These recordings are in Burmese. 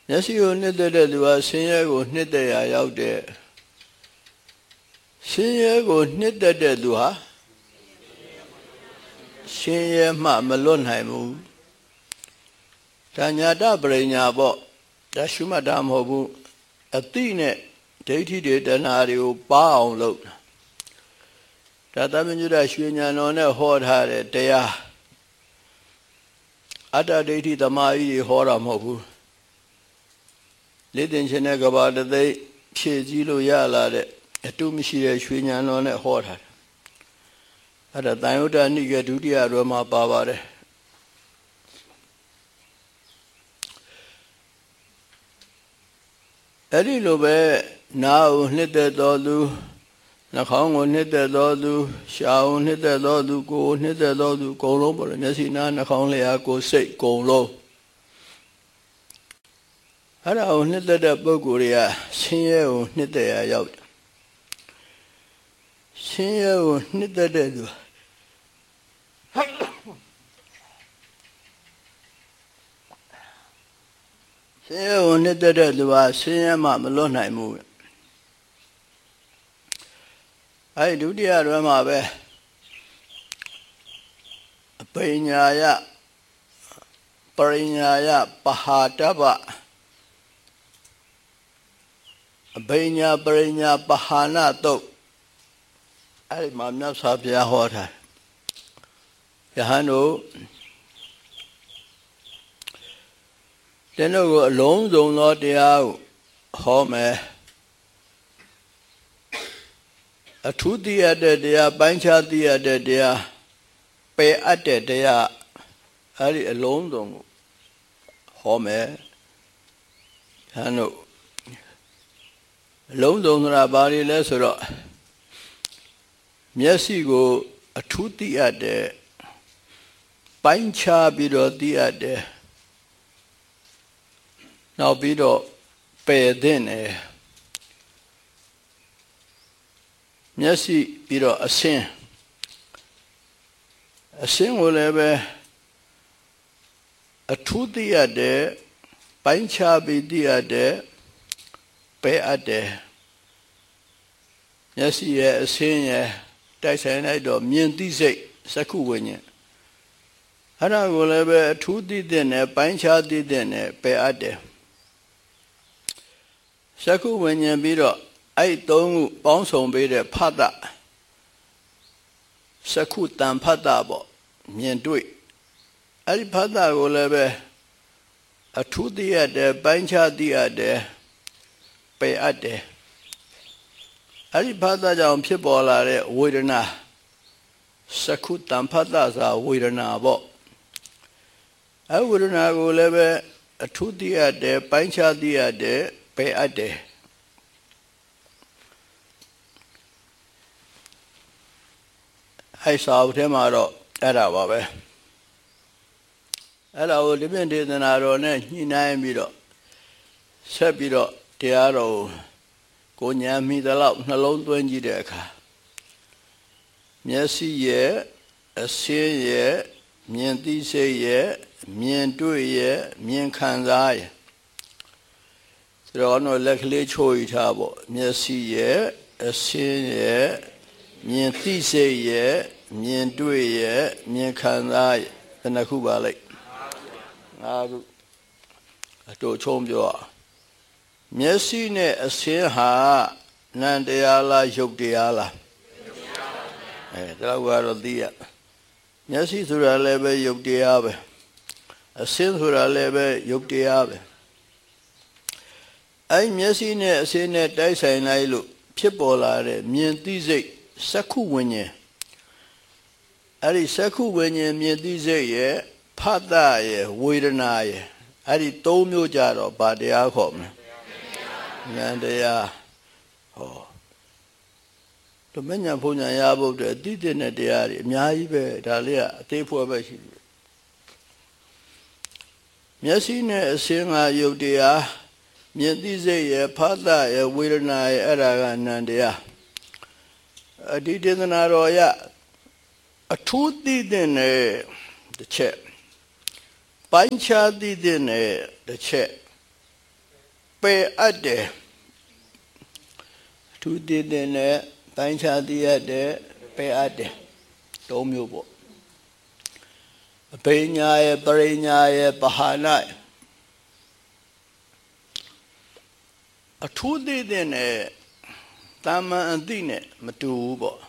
မျက်စိကိုနှစ်သက်တဲ့သူဟာဆင်းရဲကိုနှစ်သက်ရာရောက်တယ်ဆင်းရဲကိုနှစ်သက်တဲ့သူဟာဆင်းရဲမှမလွတ်နိုင်ဘူးဒါညာတပရိညာပေါ့ဒါရှုမှတ်တာမဟုတ်ဘူးအတိနဲ့ဒိဋ္ဌိတွေတဏှာတွေကိုပါအောင်လုပ်ဒါသမညုတရွှေဉာဏ်တော်နဲ့ဟောထားတဲ့တရားအတ္တဒိဋ္ဌိသမာဓိတွေဟောတာမဟုတ်ဘူးလေ့သင်ခြင်းနဲ့ကဘာတသိဖြည့်စည်းလို့ရလာတဲ့အတုမရှိတဲ့ရွှေဉာဏ်တော်နဲ့ဟောထားတယ်အဲ့ဒါတန်ယုတ္တနိကေဒုတိယရွယ်မှာပါပါတယ်အဲ့ဒီလိုပဲနာကိုနှစ်သက်တော်သူနှာခေါင်းကိုနှစ်သက်တော်သူရှားကိုနှစ်သက်တော်သူကိုယ်ကိုနှစ်သက်တော်သူအကုန်လုံးပေါ့လေမျက်စိနားနှာခေါင်းလျှာကိုယ်စိတ်အကုန်လုံးအဲ့ဒါကိုနှစ်သက်တဲ့ပုဂ္ဂိုလ်တွေကဆင်းရဲကိုနှစ်သက်ရာရောက်တယ်ဆင်းရဲကိုနှစ်သက်တဲ့သူဆင်းရဲကိုနှစ်သက်တဲ့သူဟာဆင်းရဲမှမလွတ်နိုင်ဘူးအဲ့ဒုတိယရွယ်မှာပဲအပညာယပရိညာယပဟာတဗ္ဗအပညာပရိညာပဟာနတုတ်အဲ့ဒီမှာမြတ်စွာဘုရားဟောထားယဟန်တို့တင်းတို့ကိုအလုံးစုံသောတရားကိုဟောမယ်အထူးသိရတဲ့တရားပိုင်းခြားသိရတဲ့တရားပယ်အပ်တဲ့တရားအဲ့ဒီအလုံးစုံကိုဟောမယ်ယဟန်တို့အလုံးစုံဆိုတာဘာတွေလဲဆိုတော့မျက်စိကိုအထူးသိရတဲ့ပိုင်းခြားပြီးတော့သိရတဲ့နောက်ပြီးတော့ပယ်တဲ့နဲ့မျက်စိပြီးတော့အစင်းကိုလည်းပဲအထူးသိရတဲ့ပိုင်းခြားပြီးသိရတဲ့ပယ်အပ်တဲ့မျက်စိရဲ့အစင်းရဲ့တိုက်ဆိုင်လိုက်တော့မြင်သိစိတ်စက္ခုဝိညာဉ်အဲ့ဒါကိုလည်းပဲအထူးသိတဲ့နဲ့ပိုင်းခြားသိတဲ့နဲ့ပယ်အပ်တယ်စက္ခုဝိညာဉ်ပြီးတော့အဲ့သုံးခုပေါင်းစုံပေးတဲ့ဖတ်တာစက္ခုတံဖတ်တာပေါ့မြင်တွေ့အဲ့ဒီဖတ်တာကိုလည်းပဲအထူးသိရတဲ့ပိုင်းခြားသိရတဲ့ပယ်အပ်တယ်အဲ့ဒီဖတ်တာကြောင့်ဖြစ်ပေါ်လာတဲ့ဝေဒနာစက္ခုတံဖတ်တာဆိုတာဝေဒနာပေါ့အဲ့ဝေဒနာကိုလည်းပဲအထူးသိရတဲ့ပိုင်းခြားသိရတဲ့ပယ်အပ်တယ်အဲ့စာအုပ်ထဲမှာတော့အဲ့ဒါပါပဲအဲ့ဒါကိုဒီပြင်ဒေသနာတော်နဲ့ညှိနှိုင်းပြီးတော့ဆက်ပြီးတော့တရားတော်ကိုဉာဏ်မိသလောက်နှလုံးသွင်းကြည့်တဲ့အခါမျက်စိရဲ့အစင်းရဲ့မြင်သိစိတ်ရဲ့မြင်တွေ့ရဲ့မြင်ခံစားရဲ့ဆိုတော့လက်ကလေးချိုးယူထားပေါ့မျက်စိရဲ့အစင်းရဲ့မြင်သိစိတ်ရဲ့မြင်တွေ့ရဲ့မြင်ခံစားရဲ့ဘယ်နှခုပါလိုက်ငါခုအတူချုံပြောမျက်စိနဲ့အစင်းဟာနံတရားလားယုတ်တရားလားဒါကတော့သိရမျက်စိဆိုတာလည်းပဲယုတ်တရားပဲအစင်းဆိုတာလည်းပဲယုတ်တရားပဲအဲ့မျက်စိနဲ့အစင်းနဲ့တိုက်ဆိုင်လိုက်လို့ဖြစ်ပေါ်လာတဲ့မြင်သိစိတ်စက္ခုဝိညာဉ်အဲ့ဒီစက္ခုဝိညာဉ်မြင်သိစိတ်ရဲ့ဖတ်တာရဲ့ဝေဒနာရဲ့အဲ့ဒီသုံးမျိုးကြတော့ဗာတရားခေါ်မလဲဉာဏ်တရားဟောတမညာဘုံညာရဖို့အတွက်အတိတ်နဲ့တရားတွေအများကြီးပဲဒါလေးကအသေးဖွဲပဲရှိတယ်မျက်စိနဲ့အစင်းကယုတ်တရားမြင်သိစိတ်ရဲ့ဖတ်တာရဲ့ဝေဒနာရဲ့အဲ့ဒါကနံတရားအဒီဒေသနာတော်ရအထူးသိတဲ့နဲ့တစ်ချက်ပိုင်းခြားသိတဲ့နဲ့တစ်ချက် pe ade tu didene bancha diade pe ade domyo Peñaye, Pereñaye, Bahanaye. A two didn't Tama and Dine, Matubo.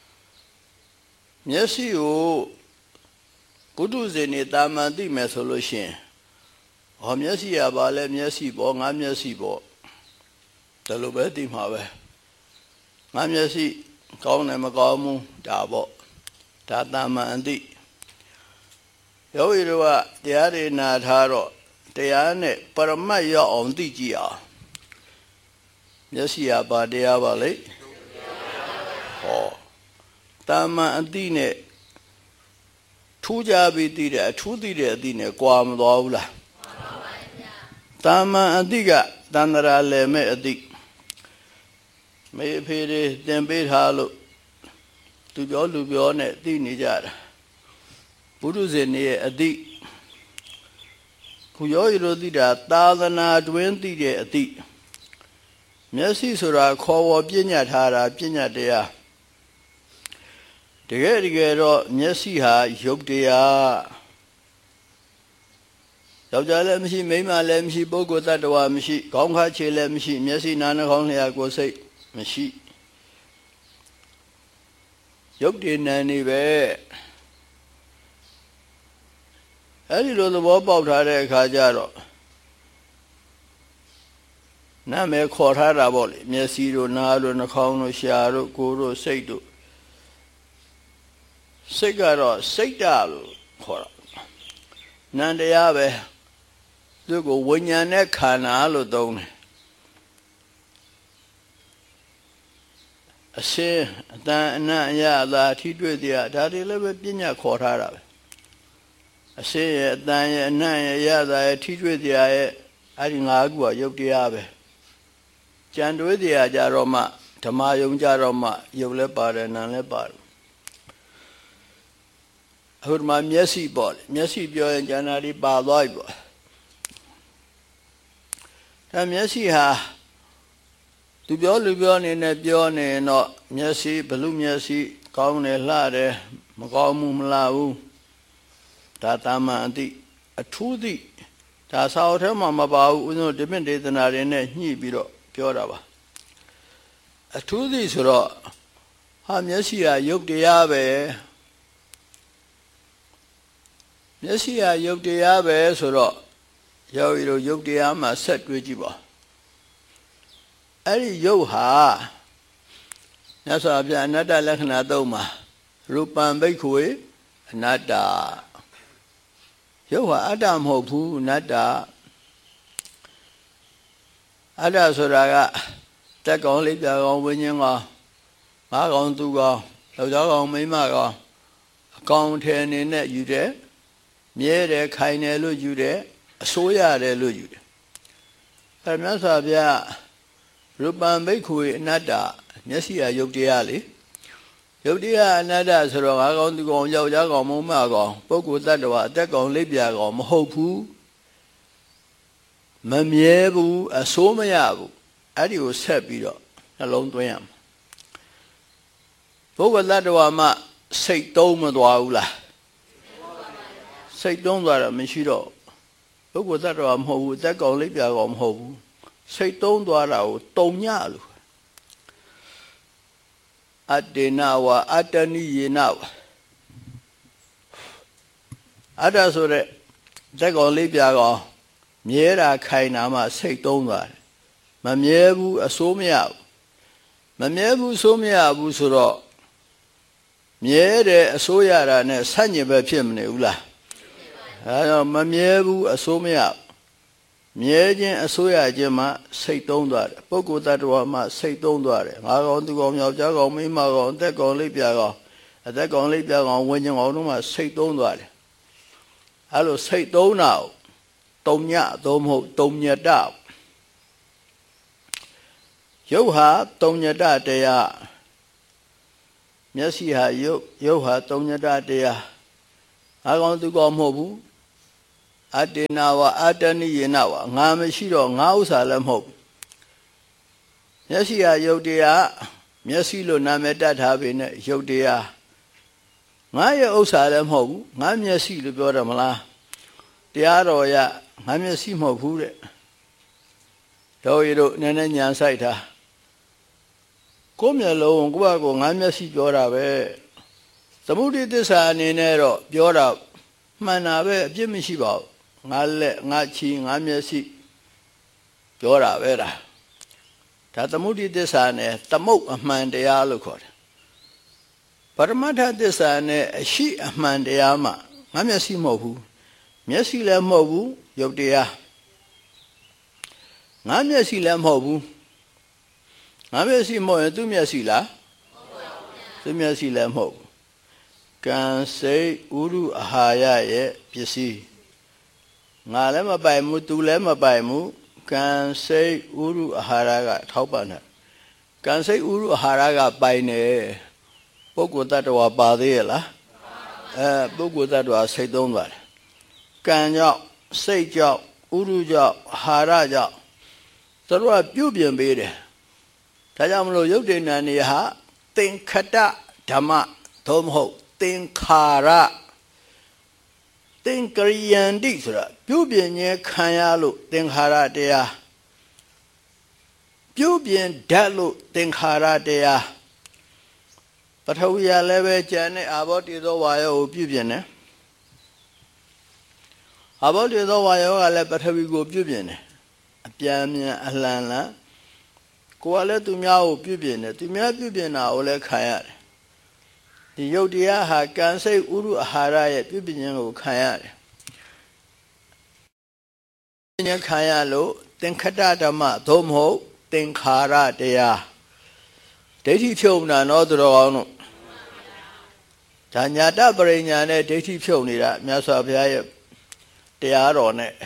Yes, you Pudus in it, Tama di Mesolution. Omyasia Bale, Yasibo, Amyasibo. The Lubetim, however. Amyasi, Kaunamagamu, Dabo, Tatama and Di. Yoirua, the Arena Taro, the Ane, Paramaya on Digia. Yasia Badia Valley. Oh, Tama and Dine. Tujabi did two did Dine, Guam Lola. Tama and Diga, Danara Leme a dick. May pay them bait hallow to go to be on it, Dinijara. Puduzene a di Puyo dida, Tadana 20 a di Messi Sura call Pinya Tara, Pinya dea. The Gerigero, Messi ha, Yogdea Yogdalemsi, Mema Lemsi, Bogota, Mshi, Gongha Chilemsi, Messi Nana Honga go say, Meshi Yogdin anywhere. Any of the Wobble Tare Kajaro Name caught her about Mesiro, Nado, Nakano, Shiaro, Guru, Seidu Sigaro, Seidal, Cora Nandeave, Dugo, Winyane, Canalo, Don a say, that he did the Daddy Level Pina caught her. I say, I teach with the adding agua, Yogiabe. Janduidia Jaroma, Tamayum Jaroma, Yolepar and Anlepar. Heard my Messi ball, Messi Bio and Janari Baloibo. Tam Messi ha to be all Lubion in a Bione, no Messi, Balum Messi, Kaune Lade, Magamum Lau. Tatama and the a two the that's out her mamma about no depended than I in a knee below Piorava. A two these raw Hamyasia Yogdiabe Yesia Yogdiabe so raw Yo Yogdiama set with you. Ari Yoha that's another Lakanadoma Rupan Bakue Nada. Yo, Adam Hopu, Nada Ada Soraga, take only the own winning or Magon to go, the dog on me, Mago, contain in that you there, near the kind of you there, soya de lude. And Masabia Ruban Bakui, Nada, Nessia Yogdiali. Yodia Nada Soroga to go on Yago Momago, Boku Tadua, take on Libya or Mohopu Mamiebu, a Somayabu, Adio Sepido, alone to him. Boku Tadua ma say Domaduaula. Say Domara Michido. Boku Tadua Mohu, take on Libya or Mohu. Say Domdara, Domyalu. Adenawa, Adani now. Others or take on Libya, Miera Kainama, say Donga. Mamiebu, a Somia. Mamiebu, Somia, Busuro. Miere, a Soyara, and a Sanyaba Pimneula. Mamiebu, a Somia. Miejin a soya jema, say don't do it. Poco that one say don't do it. I want to go on your jago, me, Mago, and take on Libya. And take on Libya on when you all say don't do it. I will say don't now. Don't ya, don't ya down. You have don't ya that they are. Yes, you have you have don't ya that they are. I want to go home. Adinawa Adani Yenawa, Namashiro, Nausalam Hope. မျက်စိကယုတ်တရားမျက်စိလို့နာမည်တတ်ထားပေနဲ့ယုတ်တရားငါရဲ့ဥစ္စာလည်းမဟုတ်ဘူးငါမျက်စိလို့ပြောတယ်မလားတရားတော်ရငါမျက်စိမဟုတ်ဘူးတဲ့တော်ရတို့နည်းနည်းညာဆိုင်တာကိုယ်မျက်လုံးကိုယ့်ဘာကိုငါမျက်စိပြောတာပဲသမုဒိသစ္စာအနေနဲ့တော့ပြောတာမှန်တာပဲအပြစ်မရှိပါဘူးငါလက်ငါခြေငါမျက်စိပြောတာပဲဒါသမုဒိသစ္စာနဲ့သမုတ်အမှန်တရားလို့ခေါ်တယ်ပရမတ္ထသစ္စာနဲ့အရှိအမှန်တရားမှာငါမျက်စိမဟုတ်ဘူးမျက်စိလည်းမဟုတ်ဘူးယုတ်တရားငါမျက်စိလည်းမဟုတ်ဘူးငါမျက်စိမဟုတ်ရင်သူ့မျက်စိလားသူ့မျက်စိလည်းမဟုတ်ဘူးကံစိတ်ဥရုအာဟာရရဲ့ပစ္စည်းငါလည်းမပိုင်ဘူးသူလည်းမပိုင်ဘူးကံစိတ်ဥရုအာဟာရကထောက်ပံ့တယ်ကံစိတ်ဥရုအာဟာရကပိုင်တယ်ပုဂ္ဂိုလ်တ attva ပါသေးရဲ့လားပုဂ္ဂိုလ်တ attva စိတ်သုံးပါတယ်ကံကြောင့်စိတ်ကြောင့်ဥရုကြောင့်အာဟာရကြောင့်သူတို့ကပြုပြင်ပေးတယ်ဒါကြောင့်မလို့ယုတ်တိဏ္ဍာနေဟာသင်္ခတဓမ္မသို့မဟုတ်သင်္ခါရသင်္ကရိယန္တိဆိုတာပြုပြင်ခြင်းခံရလို့သင်္ခါရတရားပြုပြင်တတ်လို့သင်္ခါရတရားပထဝီရလည်းပဲကျန်တဲ့အာဘောတေသောဝါယောကိုပြုပြင်တယ်အာဘောတေသောဝါယောကလည်းပထဝီကိုပြုပြင်တယ်အပြန်မြန်အလှန်လန်ကိုယ်ကလည်းသူများကိုပြုပြင်တယ်သူများပြုပြင်တာကိုလည်းခံရတယ်ဒီယုတ်တရားဟာကံစိတ်ဥရုအာဟာရရဲ့ပြုပြင်ခြင်းကိုခံရတယ်ပြုပြင်ခံရလို့သင်္ခတဓမ္မသို့မဟုတ်သင်္ခါရတရားဒိဋ္ဌိဖြုံတာနော်သူတော်ကောင်းတို့ဒါညာတပရိညာနဲ့ဒိဋ္ဌိဖြုံနေတာမြတ်စွာဘုရားရဲ့တရားတော်နဲ့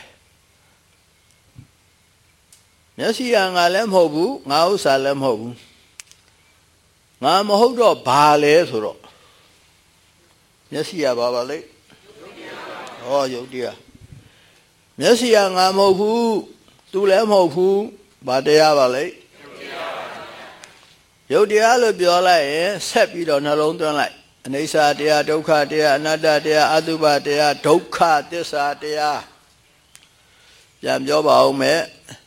မျက်စိကငါလည်းမဟုတ်ဘူးငါဥစ္စာလည်းမဟုတ်ဘူးငါမဟုတ်တော့ဘာလဲဆိုတော့မျက်စိကဘာပါလဲဟောယုတ်တရားမျက်စိကငါမဟုတ်ဘူးသူလည်းမဟုတ်ဘူးဘာတရားပါလဲယုတ်တရားလို့ပြောလိုက်ရင်ဆက်ပြီးတော့နှလုံးသွင်းလိုက်အနိစ္စတရားဒုက္ခတရားအနတ္တတရားအတုပတရားဒုက္ခသစ္စာတရားပြန်ပြောပါဦးမယ်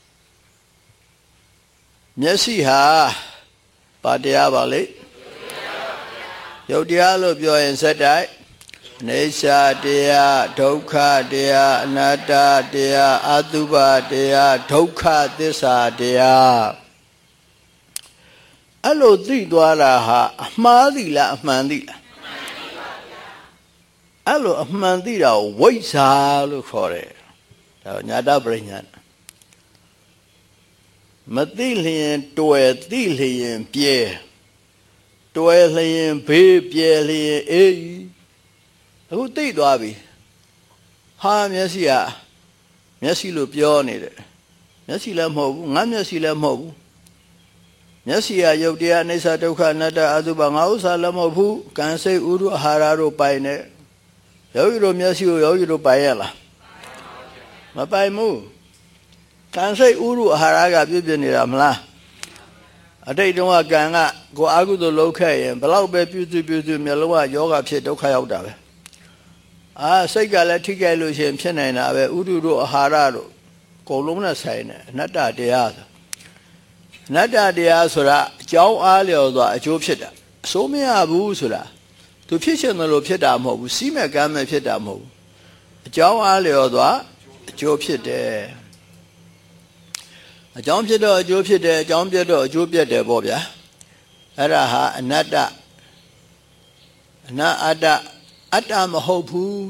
မျက်စိဟာဘာတရားပါလဲယုတ်တရားလို့ပြောရင်စက်တိုက်အိစ္ဆာတရားဒုက္ခတရားအနတ္တတရားအတုပတရားဒုက္ခသစ္စာတရားအဲ့လိုသိသွားတာဟာအမှားသီလားအမှန်သီလားအဲ့လိုအမှန်သိတာကိုဝိဇ္ဇာလို့ခေါ်တယ်ဒါညာတပရိညာမသိလျင်တွယ်သိလျင်ပြဲတွယ်လျင်ဘေးပြဲလျင်အေးအခုသိသွားပြီဟာမျက်စိကမျက်စိလို့ပြောနေတယ်မျက်စိလည်းမဟုတ်ဘူးငါမျက်စိလည်းမဟုတ်ဘူးမျက်စိကယုတ်တရားအိစ္ဆဒုက္ခအနတ္တအတုပငါဥစ္စာလည်းမဟုတ်ဘူးကံစိတ်ဥရုအာဟာရတို့ပိုင်နေယောဂီတို့မျက်စိကိုယောဂီတို့ပိုင်ရလားမပိုင်ဘူးကံစိတ်ဥရုအာဟာရကပြုပြင်နေတာမလားအတိတ်တုန်းကကံကကိုအာဟုသို့လုပ်ခဲ့ရင်ဘလောက်ပဲပြုစုမျက်လုံးကယောဂဖြစ်ဒုက္ခရောက်တာပဲစိတ်ကလည်းထိခိုက်လို့ရှိရင်ဖြစ်နိုင်တာပဲဥရုတို့အာဟာရတို့အကုန်လုံးနဲ့ဆိုင်တယ်အနတ္တတရားဆိုအနတ္တတရားဆိုတာအကြောင်းအားလျော်စွာအကျိုးဖြစ်တာအစိုးမရဘူးဆိုတာသူဖြစ်ချင်တယ်လို့ဖြစ်တာမဟုတ်ဘူးစီးမဲ့ကမ်းမဲ့ဖြစ်တာမဟုတ်ဘူးအကြောင်းအားလျော်စွာအကျိုးဖြစ်တယ်အကြောင်းဖြစ်တော့အကျိုးဖြစ်တယ်အကြောင်းပြတ်တော့အကျိုးပြတ်တယ်ပေါ့ဗျာအဲ့ဒါဟာအနတ္တအနတ္တအတ္တမဟုတ်ဘူး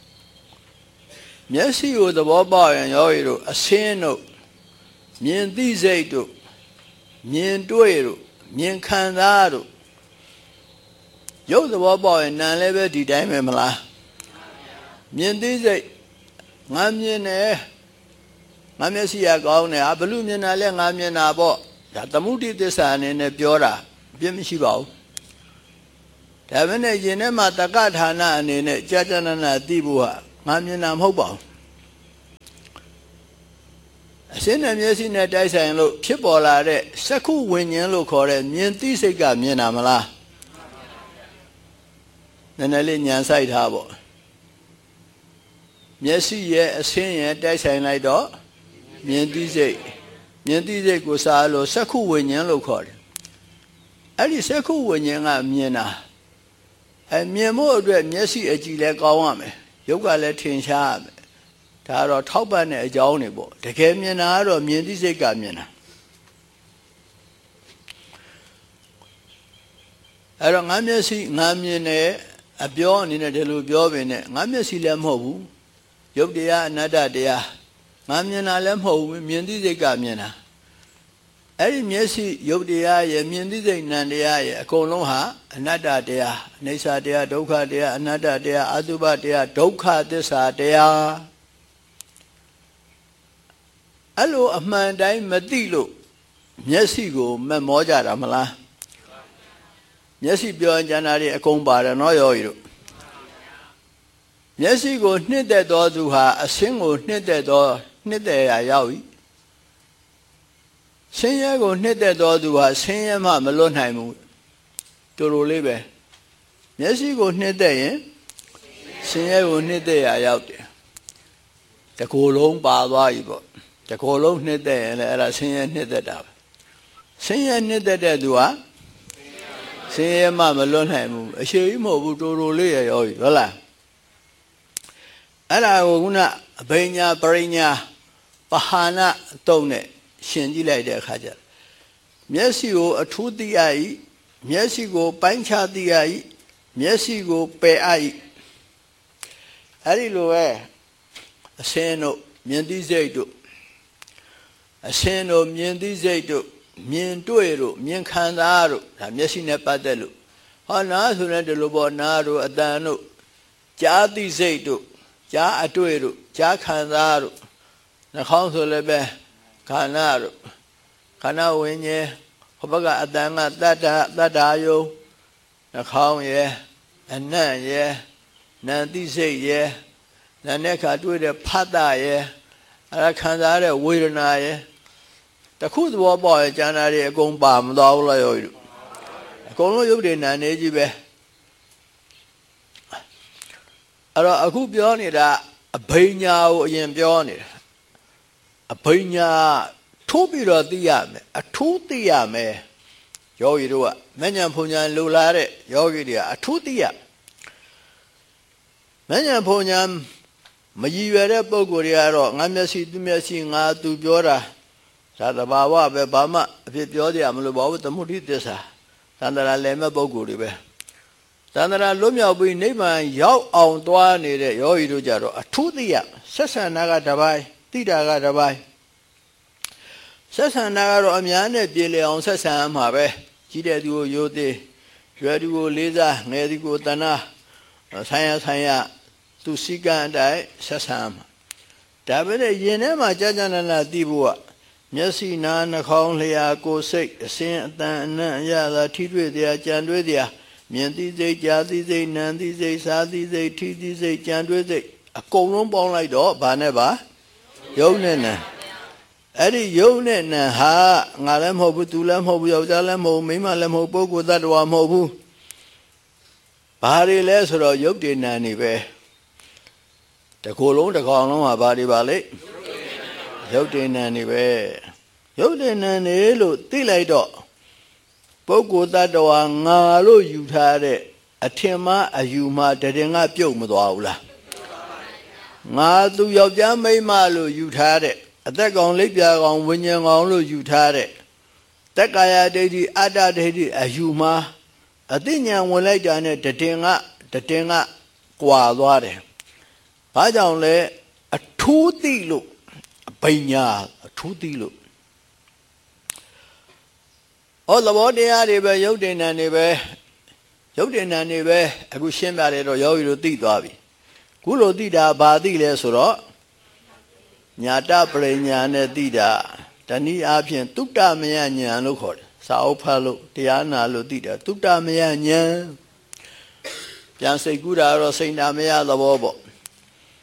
မျက်စိကိုသဘောပေါက်ရင်ယောဂီတို့အစင်းတို့မြင်သိစိတ်တို့မြင်တွေ့တို့မြင်ခံစားတို့ရုပ်သဘောပေါက်ရင်နာမ်လည်းပဲဒီတိုင်းပဲမလားမြင်သိစိတ်ငါမြင်တယ်ငါမျက်စိကကောင်းတယ်ဘလူမြင်တာလဲငါမြင်တာပေါ့ဒါသမုဒိသစ္စာအနေနဲ့ပြောတာအပြစ်မရှိပါဘူးဒါပေမဲ့ယင်ထဲမှာတက္ကဌာနအနေနဲ့ကြာကြာနာနာသိဖို့ဟာငါမြင်တာမဟုတ်ပါဘူးအအစင်းနဲ့မျက်စိနဲ့တိုက်ဆိုင်လို့ဖြစ်ပေါ်လာတဲ့စက္ခုဝိညာဉ်လို့ခေါ်တဲ့မြင်သိစိတ်ကမြင်တာမလားနည်းနည်းလေးဉာဏ်ဆိုင်ထားပေါ့မျက်စိရဲ့အစင်းရဲ့တိုက်ဆိုင်လိုက်တော့မြင်သိစိတ်ကိုစားလို့စက္ခုဝိညာဉ်လို့ခေါ်တယ်အဲ့ဒီစက္ခုဝိညာဉ်ကမြင်တာမြင်ဖို့အတွက်မျက်စိအကြည့်လဲကောင်းရမယ်ရုပ်ကလည်းထင်ရှားရမယ်ဒါတော့ထောက်ပံ့တဲ့အကြောင်းတွေပေါ့တကယ်မြင်တာကတော့မြင်သိစိတ်ကမြင်တာအဲ့တော့ငါမျက်စိငါမြင်တယ်အပြောအနေနဲ့ဒီလိုပြောပေနဲ့ငါမျက်စိလည်းမဟုတ်ဘူးရုပ်တရားအနတ္တတရားငါမြင်တာလည်းမဟုတ်ဘူးမြင်သိစိတ်ကမြင်တာအဲ့ဒီမျက်စိရုပ်တရားရဲ့မြင်သိစိတ်နံတရားရဲ့အကုန်လုံးဟာအနတ္တတရားအနိစ္စတရားဒုက္ခတရားအနတ္တတရားအတုပတရားဒုက္ခသစ္စာတရားအဲ့လိုအမှန်တိုင်းမသိလို့မျက်စိကိုမက်မောကြတာမလားမျက်စိပြောရင်ကျန်တာတွေအကုန်ပါတယ်နော်ယောဂီတို့မျက်စိကိုနှစ်သက်တော်သူဟာအစင်းကိုနှစ်သက်ရာရောက်ပြီဆင်းရဲကိုနှစ်သက်တော်သူဟာဆင်းရဲမှမလွတ်နိုင်ဘူးတူတူလေးပဲမျက်စိကိုနှစ်သက်ရင်ဆင်းရဲကိုနှစ်သက်ရာရောက်တယ်တကိုယ်လုံးပါသွားပြီပေါ့တကိုယ်လုံးနှစ်သက်ရင်လည်းအဲ့ဒါဆင်းရဲနှစ်သက်တာပဲဆင်းရဲနှစ်သက်တဲ့သူဟာဆင်းရဲမှမလွတ်နိုင်ဘူးအရှိကြီးမဟုတ်ဘူးတူတူလေးရရောဟုတ်လားအဲ့ဒါကိုခုနအဘိညာပရိညာပဟာနာတုံးနဲ့ရှင်ကြည့်လိုက်တဲ့အခါကျမျက်စိကိုအထူးသိရ၏မျက်စိကိုပိုင်းခြားသိရ၏မျက်စိကိုပယ်အပ်၏အဲ့ဒီလိုပဲအစင်းတို့မြင်သိစိတ်တို့အစင်းတို့မြင်သိစိတ်တို့မြင်တွေ့တို့မြင်ခံစားတို့ဒါမျက်စိနဲ့ပတ်သက်လို့ဟောနာဆိုတဲ့ဒီလိုပေါ့နာတို့အတန်တို့ကြားသိစိတ်တို့ကြားအတွေ့တို့ကြားခံစားတို့နှာခေါင်းဆိုလည်းပဲခန္ဓာတို့ခန္ဓာဝိညာဉ်ဟောဘကအတန်ကတတ္တာယုံနှာခေါင်းရဲ့အနံ့ရဲ့နံသိစိတ်ရဲ့နာနဲ့ခါတွေ့တဲ့ဖတ်တာရဲ့အဲ့ခံစားတဲ့ဝေဒနာရဲ့တခုသဘောပေါက်ရင်ကျန်တာတွေအကုန်ပါမသွားဘူးလားယောဂီတို့အကုန်လုံးရုပ်တွေနာနေကြီးပဲအဲ့တော့အခုပြောနေတာအဘိညာကိုအရင်ပြောနေတာအဘိညာထိုးပြီးတော့သိရမယ်အထူးသိရမယ်ယောဂီတို့ကမဉ္ဇဉ်ဘုံညာလိုလားတဲ့ယောဂီတွေကအထူးသိရမဉ္ဇဉ်ဘုံညာမရည်ရွယ်တဲ့ပုံကိုယ်တွေကတော့ငါမျက်စိသူမျက်စိငါသူပြောတာသာသဘာဝပဲဘာမှအဖြစ်ပြောကြရမလို့ဘာလို့သမုဒိသစ္စာသန္တရာလည်းမဲ့ပုံကိုယ်တွေပဲသန္တရာလွတ်မြောက်ပြီးနိဗ္ဗာန်ရောက်အောင်သွားနေတဲ့ယောဂီတို့ကြတော့အထူးသိရဆက်ဆံတာကတစ်ပိုင်းသိတာကတစ်ပိုင်းဆက်ဆံတာကတော့အများနဲ့ပြေလည်အောင်ဆက်ဆံရမှာပဲကြီးတဲ့သူကိုယိုသေးရွယ်သူကိုလေးစားငယ်သူကိုတဏှာဆိုင်ရသူစည်းကမ်းအတိုင်းဆက်ဆံရမှာဒါပဲလေရင်ထဲမှာကြာကြာနာနာသိဖို့ကမျက်စိနာနှာခေါင်းလျှာကိုယ်စိတ်အစင်းအတန်အနံ့အရသာထိတွေ့တရားကြံတွေ့တရားမြင်သိစိတ်ကြားသိစိတ်နာသိစိတ်စားသိစိတ်ထိသိစိတ်ကြံတွေ့စိတ်အကုန်လုံးပေါင်းလိုက်တော့ဘာနဲ့ပါယုံနဲ့နာအဲ့ဒီယုံနဲ့နာဟာငါလည်းမဟုတ်ဘူးသူလည်းမဟုတ်ဘူးယောက်ျားလည်းမဟုတ်မိန်းမလည်းမဟုတ်ပုဂ္ဂိုလ်သတ္တဝါမဟုတ်ဘူးဘာတွေလဲဆိုတော့ယုတ်တေနာနေပဲတကိုယ်လုံးတစ်ကောင်လုံးဟာဘာတွေပါလဲယုတ်တေနာနေပဲယုတ်တေနာနေလို့သိလိုက်တော့ပုဂ္ဂိုလ်သတ္တဝါငါလို့ယူထားတဲ့အထင်မှားအယူမှားတရင်ကပြုတ်မသွားဘူးလားငါသူယောက်ျားမိန်းမလို့ယူထားတဲ့အသက်ကောင်လိပ်ပြာကောင်ဝိညာဉ်ကောင်လို့ယူထားတဲ့တက္ကာယဒိဋ္ဌိအတ္တဒိဋ္ဌိအယူမှားအသိဉာဏ်ဝင်လိုက်တာနဲ့တတင်ကကွာသွားတယ်ဘာကြောင့်လဲအထူးသိလို့အဘိညာအထူးသိလို့ဟောသဘောတရားတွေပဲယုတ်တင်နံတွေပဲအခုရှင်းပြတယ်တော့ယောဂီတို့သိသွားပြီခုလိုသိတာဘာသိလဲဆိုတော့ညာတပရိညာနဲ့သိတာတနည်းအားဖြင့်တုတ္တမယဉာဏ်လို့ခေါ်တယ်စာအုပ်ဖတ်လို့တရားနာလို့သိတာတုတ္တမယဉာဏ်ပြန်စိတ်ကူးတာတော့စိတ်နာမယသဘောပေါ့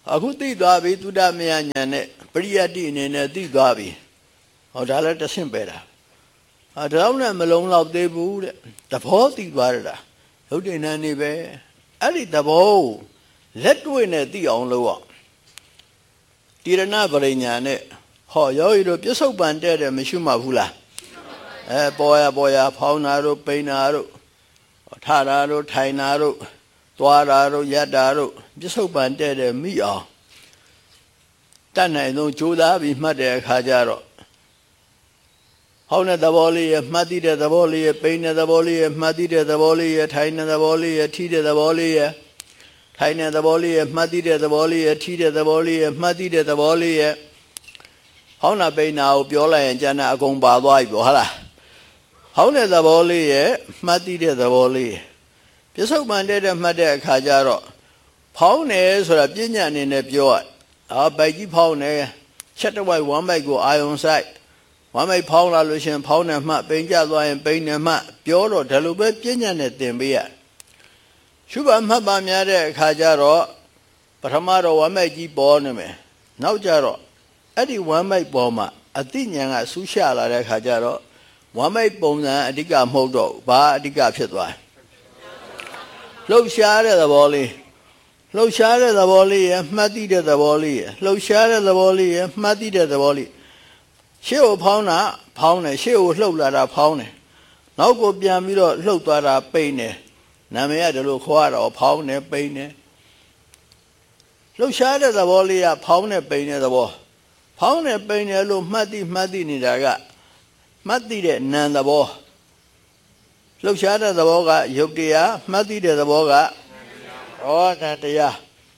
အခုသိသွားပြီသုဒ္ဓမယညာနဲ့ပရိယတ္တိအနေနဲ့သိသွားပြီဟောဒါလည်းတဆင့်ပဲတာဒါတော့နဲ့မလုံးတော့သေးဘူးတဲ့သဘောသိသွားရတာရုပ်တည်နေနေပဲအဲ့ဒီသဘောလက်တွေ့နဲ့သိအောင်လုပ်အောင်တိရဏပရိညာနဲ့ဟောယောဂီတို့ပြစ္ဆုတ်ပန်တဲ့တယ်မရှိမှဘူးလားပေါ်ရဖောင်းတာတို့ပိန်တာတို့ထတာတို့ထိုင်တာတို့သွားတာတို့ရက်တာတို့ပြစ္ဆုတ်ပန်တဲ့တယ်မိအောင်တတ်နိုင်ဆုံးကြိုးစားပြီးမှတ်တဲ့အခါကျတော့ဟောင်းတဲ့သဘောလေးရမှတ်သိတဲ့သဘောလေးရပိန်တဲ့သဘောလေးရမှတ်သိတဲ့သဘောလေးရထိုင်တဲ့သဘောလေးရထိတဲ့သဘောလေးရထိုင်တဲ့သဘောလေးရမှတ်သိတဲ့သဘောလေးရထိတဲ့သဘောလေးရမှတ်သိတဲ့သဘောလေးရဟောင်းတာပိန်တာကိုပြောလိုက်ရင်ကျန်တဲ့အကုန်ပါသွားပြီပေါ့ဟုတ်လားဟောင်းတဲ့သဘောလေးရမှတ်သိတဲ့သဘောလေးရပြစ္ဆုတ်ပန်တဲ့မှတ်တဲ့အခါကျတော့ဖောင်းတယ်ဆိုတာပညာအနေနဲ့ပြောရဗိုက်ကြီးဖောင်းတယ်ချက်တစ်ဝိုက်ဝမ်းဗိုက်ကိုအာယုံဆိုင်ဝမ်းဗိုက်ဖောင်းလာလို့ရှင်ဖောင်းတယ်မှပိန်ကြသွားရင်ပိန်တယ်မှပြောတော့ဒါလိုပဲပညာနဲ့သင်ပေးရရှုပါမှတ်ပါများတဲ့အခါကျတော့ပထမတော့ဝမ်းဗိုက်ကြီးပေါ်နေမယ်နောက်ကျတော့အဲ့ဒီဝမ်းဗိုက်ပေါ်မှာအသိဉာဏ်ကဆူးရှလာတဲ့အခါကျတော့ဝမ်းဗိုက်ပုံစံအဓိကမဟုတ်တော့ဘာအဓိကဖြစ်သွားလှုပ်ရှားတဲ့သဘောလေးလှုပ်ရှားတဲ့သဘောလေးရမှတ်သိတဲ့သဘောလေးရလှုပ်ရှားတဲ့သဘောလေးရမှတ်သိတဲ့သဘောလေးရှေ့ကိုဖောင်းတာဖောင်းတယ်ရှေ့ကိုလှုပ်လာတာဖောင်းတယ်နောက်ကိုပြန်ပြီးတော့လှုပ်သွားတာပိန်တယ်နာမည်ရတယ်လို့ခေါ်ရတော့ဖောင်းတယ်ပိန်တယ်လှုပ်ရှားတဲ့သဘောလေးကဖောင်းတယ်ပိန်တဲ့သဘောဖောင်းတယ်ပိန်တယ်လို့မှတ်သိနေတာကမှတ်သိတဲ့နာမ်သဘောလှုပ်ရှားတဲ့သဘောကယုတ်တရားမှတ်သိတဲ့သဘောကဩနာတရား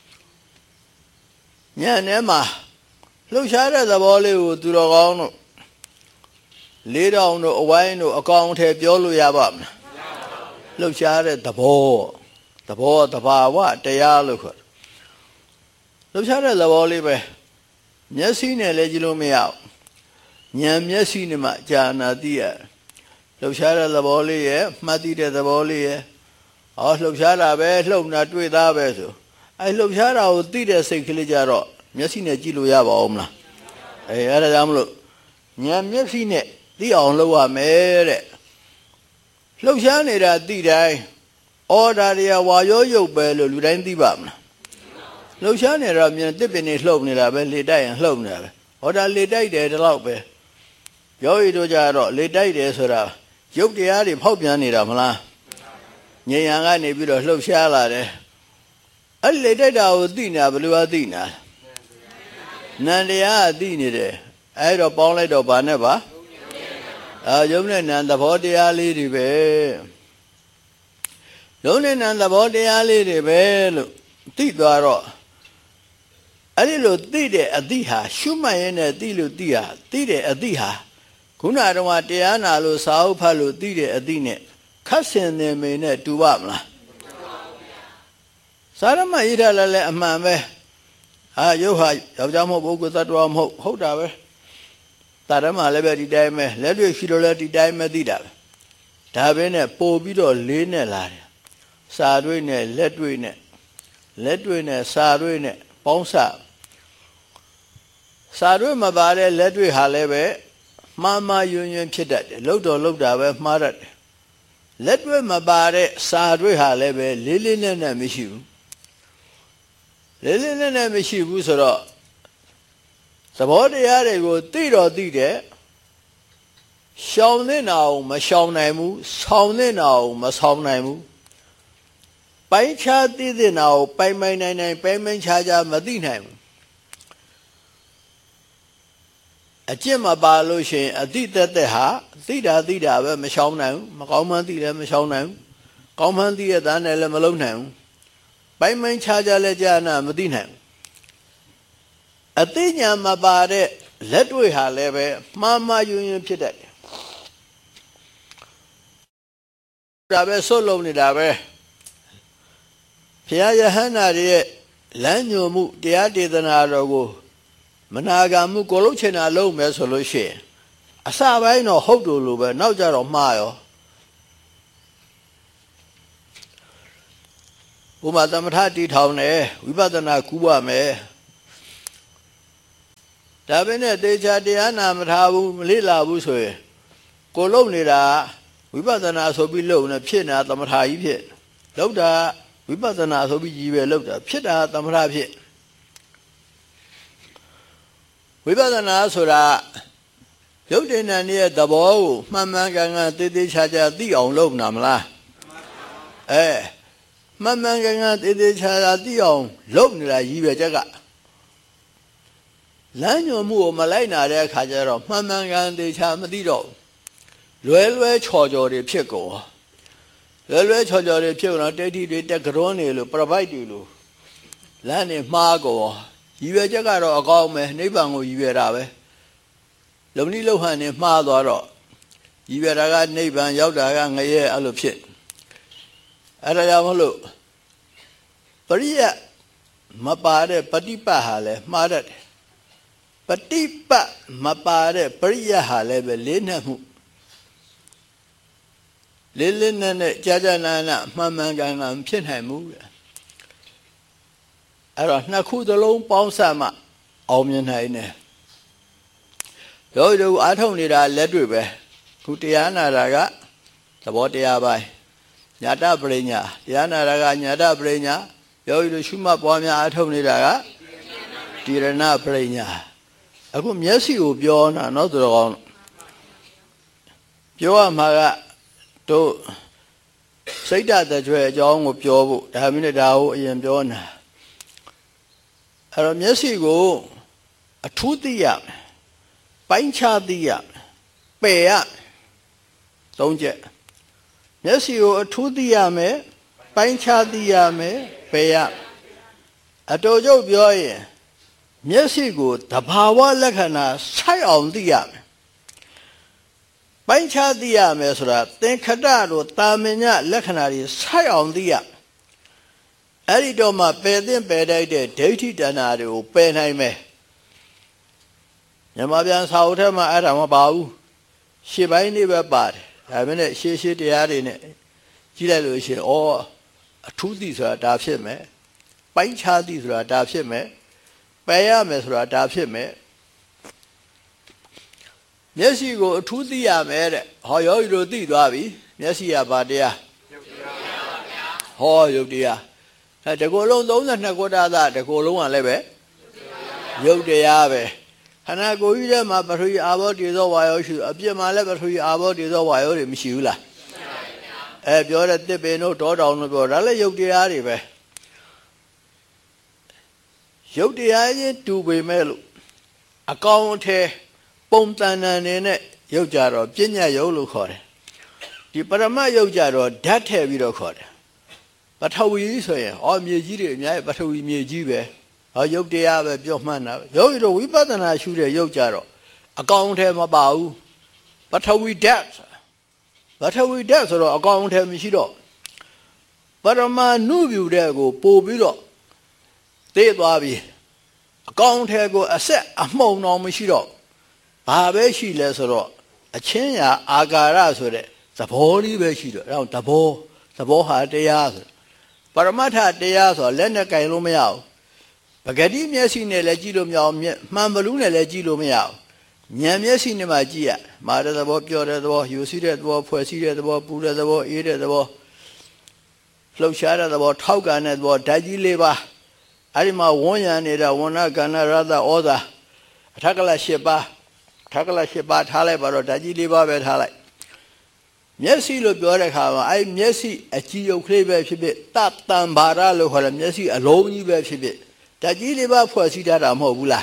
ဉာဏ်ထဲမှာလှုပ်ရှားတဲ့သဘောလေးကိုသူတော်ကောင်းတို့လေးတောင်တို့အဝိုင်းတို့အကောင်ထဲပြောလို့ရပါမလားလှုပ်ရှားတဲ့သဘောသဘာဝတရားလို့ခေါ်လှုပ်ရှားတဲ့သဘောလေးပဲမျက်စိနဲ့လည်းကြည့်လို့မရဘူးဉာဏ်မျက်စိနဲ့မှကြာနာသိရလှုပ်ရှားတဲ့သဘောလေးရဲ့မှတ်သိတဲ့သဘောလေးရဲ့လှုပ်ရှားတာပဲလှုပ်တာတွေ့သားပဲဆိုလှုပ်ရှားတာကိုသိတဲ့စိတ်ကလေးကြတော့မျက်စိနဲ့ကြည့်လို့ရပါဦးမလားအဲ့ဒါကြောင့်မလို့ဉာဏ်မျက်စိနဲ့သိအောင်လုပ်ရမယ်တဲ့လှုပ်ရှားနေတာသိတိုင်းဒါတွေကဝါရောရုပ်ပဲလို့လူတိုင်းသိပါမလားလှုပ်ရှားနေတာမြန်တစ်ပင်နေလှုပ်နေတာပဲလေတိုက်ရင်လှုပ်နေတာပဲဒါလေတိုက်တယ်ဒီလောက်ပဲယောဂီတို့ကြတော့လေတိုက်တယ်ဆိုတာရုပ်တရားတွေဖောက်ပြန်နေတာမလားဉာဏ်ရံကနေပြီးတော့လှုပ်ရှားလာတယ်အဲ့လေတိုက်တာကိုသိနေတာဘယ်လိုသိနေတာနန္တရားသိနေတယ်အဲ့တော့ပေါင်းလိုက်တော့ဗာနဲ့ပါယုံနဲ့နံသဘောတရားလေးတွေပဲယုံနဲ့နံသဘောတရားလေးတွေပဲလို့သိသွားတော့အဲ့ဒီလိုသိတဲ့အသိဟာရှုမှတ်ရင်းနဲ့သိလို့သိတဲ့အသိဟာခုနကတော့တရားနာလို့စာအုပ်ဖတ်လို့သိတဲ့အသိနဲ့ခတ်ဆင်နေမေနဲ့တူပါမလားစာရမဣဒလည်းအမှန်ပဲရုပ်ဟာယောက်ျားမဟုတ်ပုဂ္ဂိုလ်သတ္တဝါမဟုတ်တာပဲတာရမလည်းပဲဒီတိုင်းပဲလက်တွေ့ရှိလို့လည်းဒီတိုင်းပဲသိတာပဲဒါပဲနဲ့ပို့ပြီးတော့လေးနဲ့လာတယ်စာတွေ့နဲ့လက်တွေ့နဲ့စာတွေ့နဲ့ပေါင်းစာတွေ့မပါတဲ့လက်တွေ့ဟာလည်းပဲမှားယွင်းဖြစ်တတ်တယ်လှုပ်တာပဲမှားတတ်တယ်လက်တွေ့မပါတဲ့စာတွေ့ဟာလည်းပဲလေးနဲ့မရှိဘူးလေးနဲ့မရှိဘူးဆိုတော့သဘောတရားတွေကိုသိတယ်ရှောင်နေတာကိုမရှောင်နိုင်ဘူးဆောင်နေတာကိုမဆောင်နိုင်ဘူးပိုင်းခြားသိနေတာကိုပိုင်းနိုင်ခြားမသိနိုင်ဘူးအကျင့်မပါလို့ရှိရင်အသိသက်ဟာသိတာပဲမရှောင်နိုင်ဘူးမကောင်းမှန်းသိလည်းမရှောင်နိုင်ဘူးကောင်းမှန်းသိရတဲ့နဲ့လည်းမလုံးနိုင်ဘူးပိုင်းခြားလည်းကြာနာမသိနိုင်ဘူးအသိဉာဏ်မပါတဲ့လက်တွေ့ဟာလည်းပဲမှားယွင်းဖြစ်တတ်တယ်ဒါပဲဆွလုံးနေတာပဲဘုရားယဟန္တာရဲ့လမ်းညွှန်မှုတရားဒေသနာတော်ကိုမနာဂမှုကိုလုံးချင်တာလုံးမယ်ဆိုလို့ရှိရင်အစပိုင်းတော့ဟုတ်တယ်လို့ပဲနောက်ကြတော့မှားရောဥပမာသမထတီထောင်တယ်ဝိပဿနာကူးရမယ်ဒါပဲနဲ့တေချာတရားနာမထားဘူးမလေ့လာဘူးဆိုရင်ကိုလုံနေတာဝိပဿနာဆိုပြီးလုံနေဖြစ်နေတာသမထကြီးဖြစ်လောက်တာဝိပဿနာဆိုပြီးကြီးပဲလောက်တာဖြစ်တာသမထဖြစ်ဝိပဿနာဆိုတာရုပ်တဏ္ဍာရဲ့သဘောကိုမှန်မှန်ကန်ကန်သေသေးချာချာသိအောင်လုပ်နာမလားမှန်မှန်ကန်ကန်သေသေးချာချာသိအောင်လုပ်နေတာကြီးပဲချက်ကလမ်းညွှန်မှုကိုမလိုက်နာတဲ့အခါကျတော့မှန်မှန်ကန်သေချာမသိတော့လွယ်လွယ်ချော်ချော်တွေဖြစ်ကုန်လွယ်လွယ်ချော်ချော်တွေဖြစ်တော့တိတ်တိတွေတက်ကရွန်းတွေလို့ပရပိုက်တွေလို့လမ်းနေမှားကုန်ရည်ရွယ်ချက်ကတော့အကောင်းပဲနိဗ္ဗာန်ကိုရည်ရွယ်တာပဲလုံနီးလုံဟန်နေမှားသွားတော့ရည်ရွယ်တာကနိဗ္ဗာန်ရောက်တာကငရဲအဲ့လိုဖြစ်အဲ့ဒါကြောင့်မလို့ပရိယမပါတဲ့ပฏิပတ်ဟာလည်းမှားတတ်တယ်ပฏิပတ်မပါတဲ့ပရိယဟာလည်းပဲလေးနက်မှုလေးလေးနက်နက်ကြာကြာနာနာမှန်မှန်ကန်ကန်ဖြစ်နိုင်မှုအဲ့တော့နှစ်ခုသလုံးပေါင်းစပ်မှအောင်မြင်နိုင်တယ်တို့အားထုတ်နေတာလက်တွေ့ပဲခုတရားနာတာကသဘောတရားပိုင်းညာတပရိညာတရားနာတာကညာတပရိညာပြောရလို့ရှုမှတ်ပွားများအားထုတ်နေတာကတိရဏပရိညာအခုမျက်စိကိုပြောတာနော်သူတော်ပြောရမှာကတို့စိတ်ဓာတ်ကြွယ်အကြောင်းကိုပြောဖို့ဒါမှမဟုတ်ဒါကိုအရင်ပြောနာအဲ့တော့မျက်စိကိုအထူးသိရမယ်ပိုင်းခြားသိရမယ်ပယ်ရသုံးချက်မျက်စိကိုအထူးသိရမယ်ပိုင်းခြားသိရမယ်ပယ်ရအတော်ကျုပ်ပြောရင်မျက်စိကိုသဘာဝလက္ခဏာဆိုင်အောင်သိရမယ်ပိုင်းခြားသိရမယ်ဆိုတာသင်္ခတတို့တာမညလက္ခဏာတွေဆိုင်အောင်သိရအဲ့ဒီတော့မှပယ်သင့်ပယ်တိုက်တဲ့ဒိဋ္ဌိတဏှာတွေကိုပယ်နိုင်မယ်မြန်မာပြန်စာအုပ်ထဲမှာအဲ့ဒါမပါဘူးရှေ့ပိုင်းလေးပဲပါတယ်ဒါပေမဲ့ရှေ့တရားတွေနဲ့ကြည့်လိုက်လို့ရှိရင်အထူးသိဆိုတာဒါဖြစ်မယ်ပိုင်းခြားသိဆိုတာဒါဖြစ်မယ်ပယ်ရမယ်ဆိုတာဒါဖြစ်မယ်မျက်စိကိုအထူးသိရမယ်တဲ့ဟောယောဂီတို့သိသွားပြီမျက်စိကဘာတရားဟောယုတ်တရားတကူလုံး32ခုတသတကူလုံးကလည်းပဲယုတ်တရားပဲခန္ဓာကိုယ်ကြီးထဲမှာပထဝီအာဘောတေဇောဝါယောရှိအပြစ်မှာလည်းပထဝီအာဘောတေဇောဝါယောတွေမရှိဘူးလားပြောတဲ့တစ်ပင်တို့တောတောင်တို့ပြောဒါလည်းယုတ်တရားတွေပဲယုတ်တရားချင်းတူပေမဲ့လို့အကောင်အထည်ပုံတန်တန်နေနဲ့ယုတ်ကြတော့ပညာယုတ်လို့ခေါ်တယ်ဒီပရမတ်ယုတ်ကြတော့ဓာတ်ထည့်ပြီးတော့ခေါ်တယ်ပထဝီဆိုရင်မြေကြီးတွေအများကြီးပထဝီမြေကြီးပဲယုတ်တရားပဲပြောမှန်းတာယောဂီတို့ဝိပဿနာရှုတဲ့ယုတ်ကြတော့အကောင်အထည်မပါဘူးပထဝီဓာတ်ဆိုတော့အကောင်အထည်မရှိတော့ပရမနုပြုတဲ့ကိုပို့ပြီးတော့သိသွားပြီအကောင်အထည်ကိုအဆက်အမှုန်တော်မရှိတော့ဘာပဲရှိလဲဆိုတော့အချင်းရာအာကာရဆိုတဲ့သဘောလေးပဲရှိတော့အဲဒါသဘောဟာတရားဆိုပရမတ္ထတရားဆိုလက်နဲ့ကင်လို့မရဘူးပဂတိမျက်စိနဲ့လည်းကြည့်လို့မရအောင်မှန်ဘလူးနဲ့လည်းကြည့်လို့မရအောင်ဉာဏ်မျက်စိနဲ့မှကြည့်ရမာတဲ့သဘောပြောတဲ့သဘောယူစီးတဲ့သဘောဖွဲ့စည်းတဲ့သဘောပူတဲ့သဘောအေးတဲ့သဘောလှုပ်ရှားတဲ့သဘောထောက်ကန်တဲ့သဘောဓာတ်ကြီး၄ပါးအဲ့ဒီမှာဝန်းရံနေတာဝဏ္ဏကဏ္ဍရသဩဇာအထက်ကလ၈ပါးထားလိုက်ပါတော့ဓာတ်ကြီး၄ပါးပဲထားလိုက်မျက်စိလို့ပြောတဲ့အခါမှာအဲ့မျက်စိအကြည်ယုတ်ကလေးပဲဖြစ်ဖြစ်တတံဘာရလို့ခေါ်တယ်မျက်စိအလုံးကြီးပဲဖြစ်ဖြစ်ဓာတ်ကြီး၄ပါးဖွဲ့စည်းထားတာမဟုတ်ဘူးလား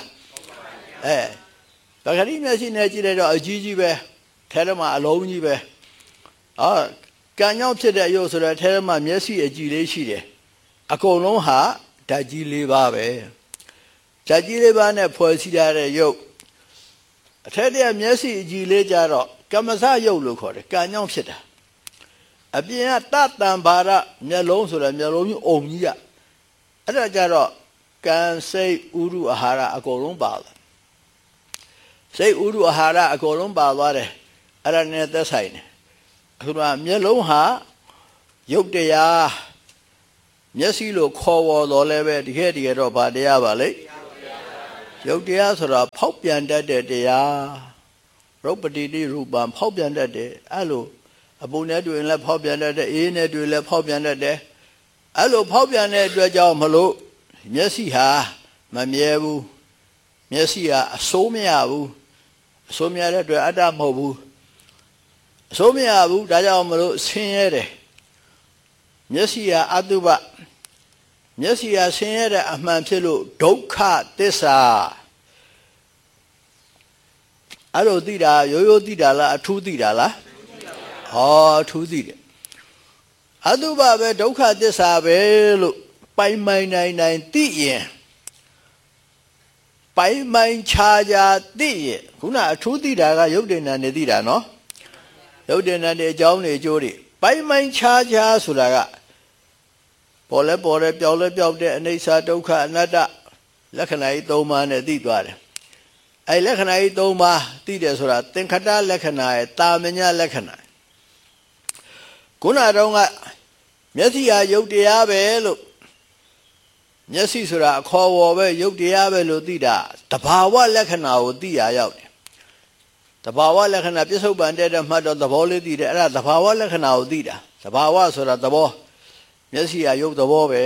ပဂတိမျက်စိနဲ့ကြည့်လိုက်တော့အကြီးကြီးပဲထဲထဲမှာအလုံးကြီးပဲကံကြောင့်ဖြစ်တဲ့အယုတ်ဆိုတော့ထဲထဲမှာမျက်စိအကြည်လေးရှိတယ်အကုန်လုံးဟာဓာတ်ကြီး၄ပါးပဲဓာတ်ကြီး၄ပါးနဲ့ဖွဲ့စည်းထားတဲ့ယုတ်အထက်တည်းမျက်စိအကြည်လေးကြတော့ကမ္မစယုတ်လို့ခေါ်တယ်ကံကြောင့်ဖြစ်တာအပြင်ကတတံဘာရမျက်လုံးဆိုတော့မျက်လုံးကြီးအုံကြီးကအဲ့ဒါကြတော့ကံစိတ်ဥရုအာဟာရအကုန်လုံးပါသွားစိတ်ဥရုအာဟာရအကုန်လုံးပါသွားတယ်အဲ့ဒါနဲ့သက်ဆိုင်တယ်အခုကမျက်လုံးဟာယုတ်တရားမျက်စိလို့ခေါ်ဝေါ်တော်လည်းပဲတကယ်တော့ဗာတရားပါလေရုပ်တရားဆိုတာဖောက်ပြန်တတ်တဲ့တရားရုပ်ပတိတိရူပံဖောက်ပြန်တတ်တယ်အဲ့လိုအပူနဲ့တွေ့ရင်လည်းဖောက်ပြန်တတ်တယ်အေးနဲ့တွေ့လည်းဖောက်ပြန်တတ်တယ်အဲ့လိုဖောက်ပြန်တဲ့အတွက်ကြောင့်မလို့မျက်စိဟာမမြဲဘူးမျက်စိဟာအစိုးမရဘူးအစိုးမရတဲ့အတွက်အတ္တမဟုတ်ဘူးအစိုးမရဘူးဒါကြောင့်မလို့ဆင်းရဲတယ်မျက်စိဟာအတုပမျက်စိဟာဆင်းရဲတဲ့အမှန်ဖြစ်လို့ဒုက္ခသစ္စာအဲ့လိုသိတာရိုးရိုးသိတာလားအထူးသိတာလားဟောအထူးသိတယ်အတုပပဲဒုက္ခသစ္စာပဲလို့ပိုင်ပိုင်နိုင်နိုင်သိရင်ပိုင်ပိုင်ခြားခြားသိရင်ခုနအထူးသိတာကယုတ်တင်နာနေသိတာနော်ယုတ်တင်နာနေအကြောင်းတွေအကျိုးတွေပိုင်ပိုင်ခြားခြားဆိုတာကပေါ်လဲပေါ်တယ်ပျောက်လဲပျောက်တဲ့အနိစ္စဒုက္ခအနတ္တလက္ခဏာကြီး၃ပါးနဲ့သိသွားတယ်အဲလက္ခဏာကြီး၃ပါးသိတယ်ဆိုတာသင်္ခတလက္ခဏာရဲ့တာမညလက္ခဏာခုနတုန်းကမျက်စိဟာယုတ်တရားပဲလို့မျက်စိဆိုတာအခေါ်ဝေါ်ပဲယုတ်တရားပဲလို့သိတာတဘာဝလက္ခဏာကိုသိရရောက်တယ်တဘာဝလက္ခဏာပြစ္ဆုတ်ပန်တဲ့မှတ်တော့သဘောလေးသိတယ်အဲ့ဒါတဘာဝလက္ခဏာကိုသိတာတဘာဝဆိုတာသဘောမျက်စိဟာယုတ်သဘောပဲ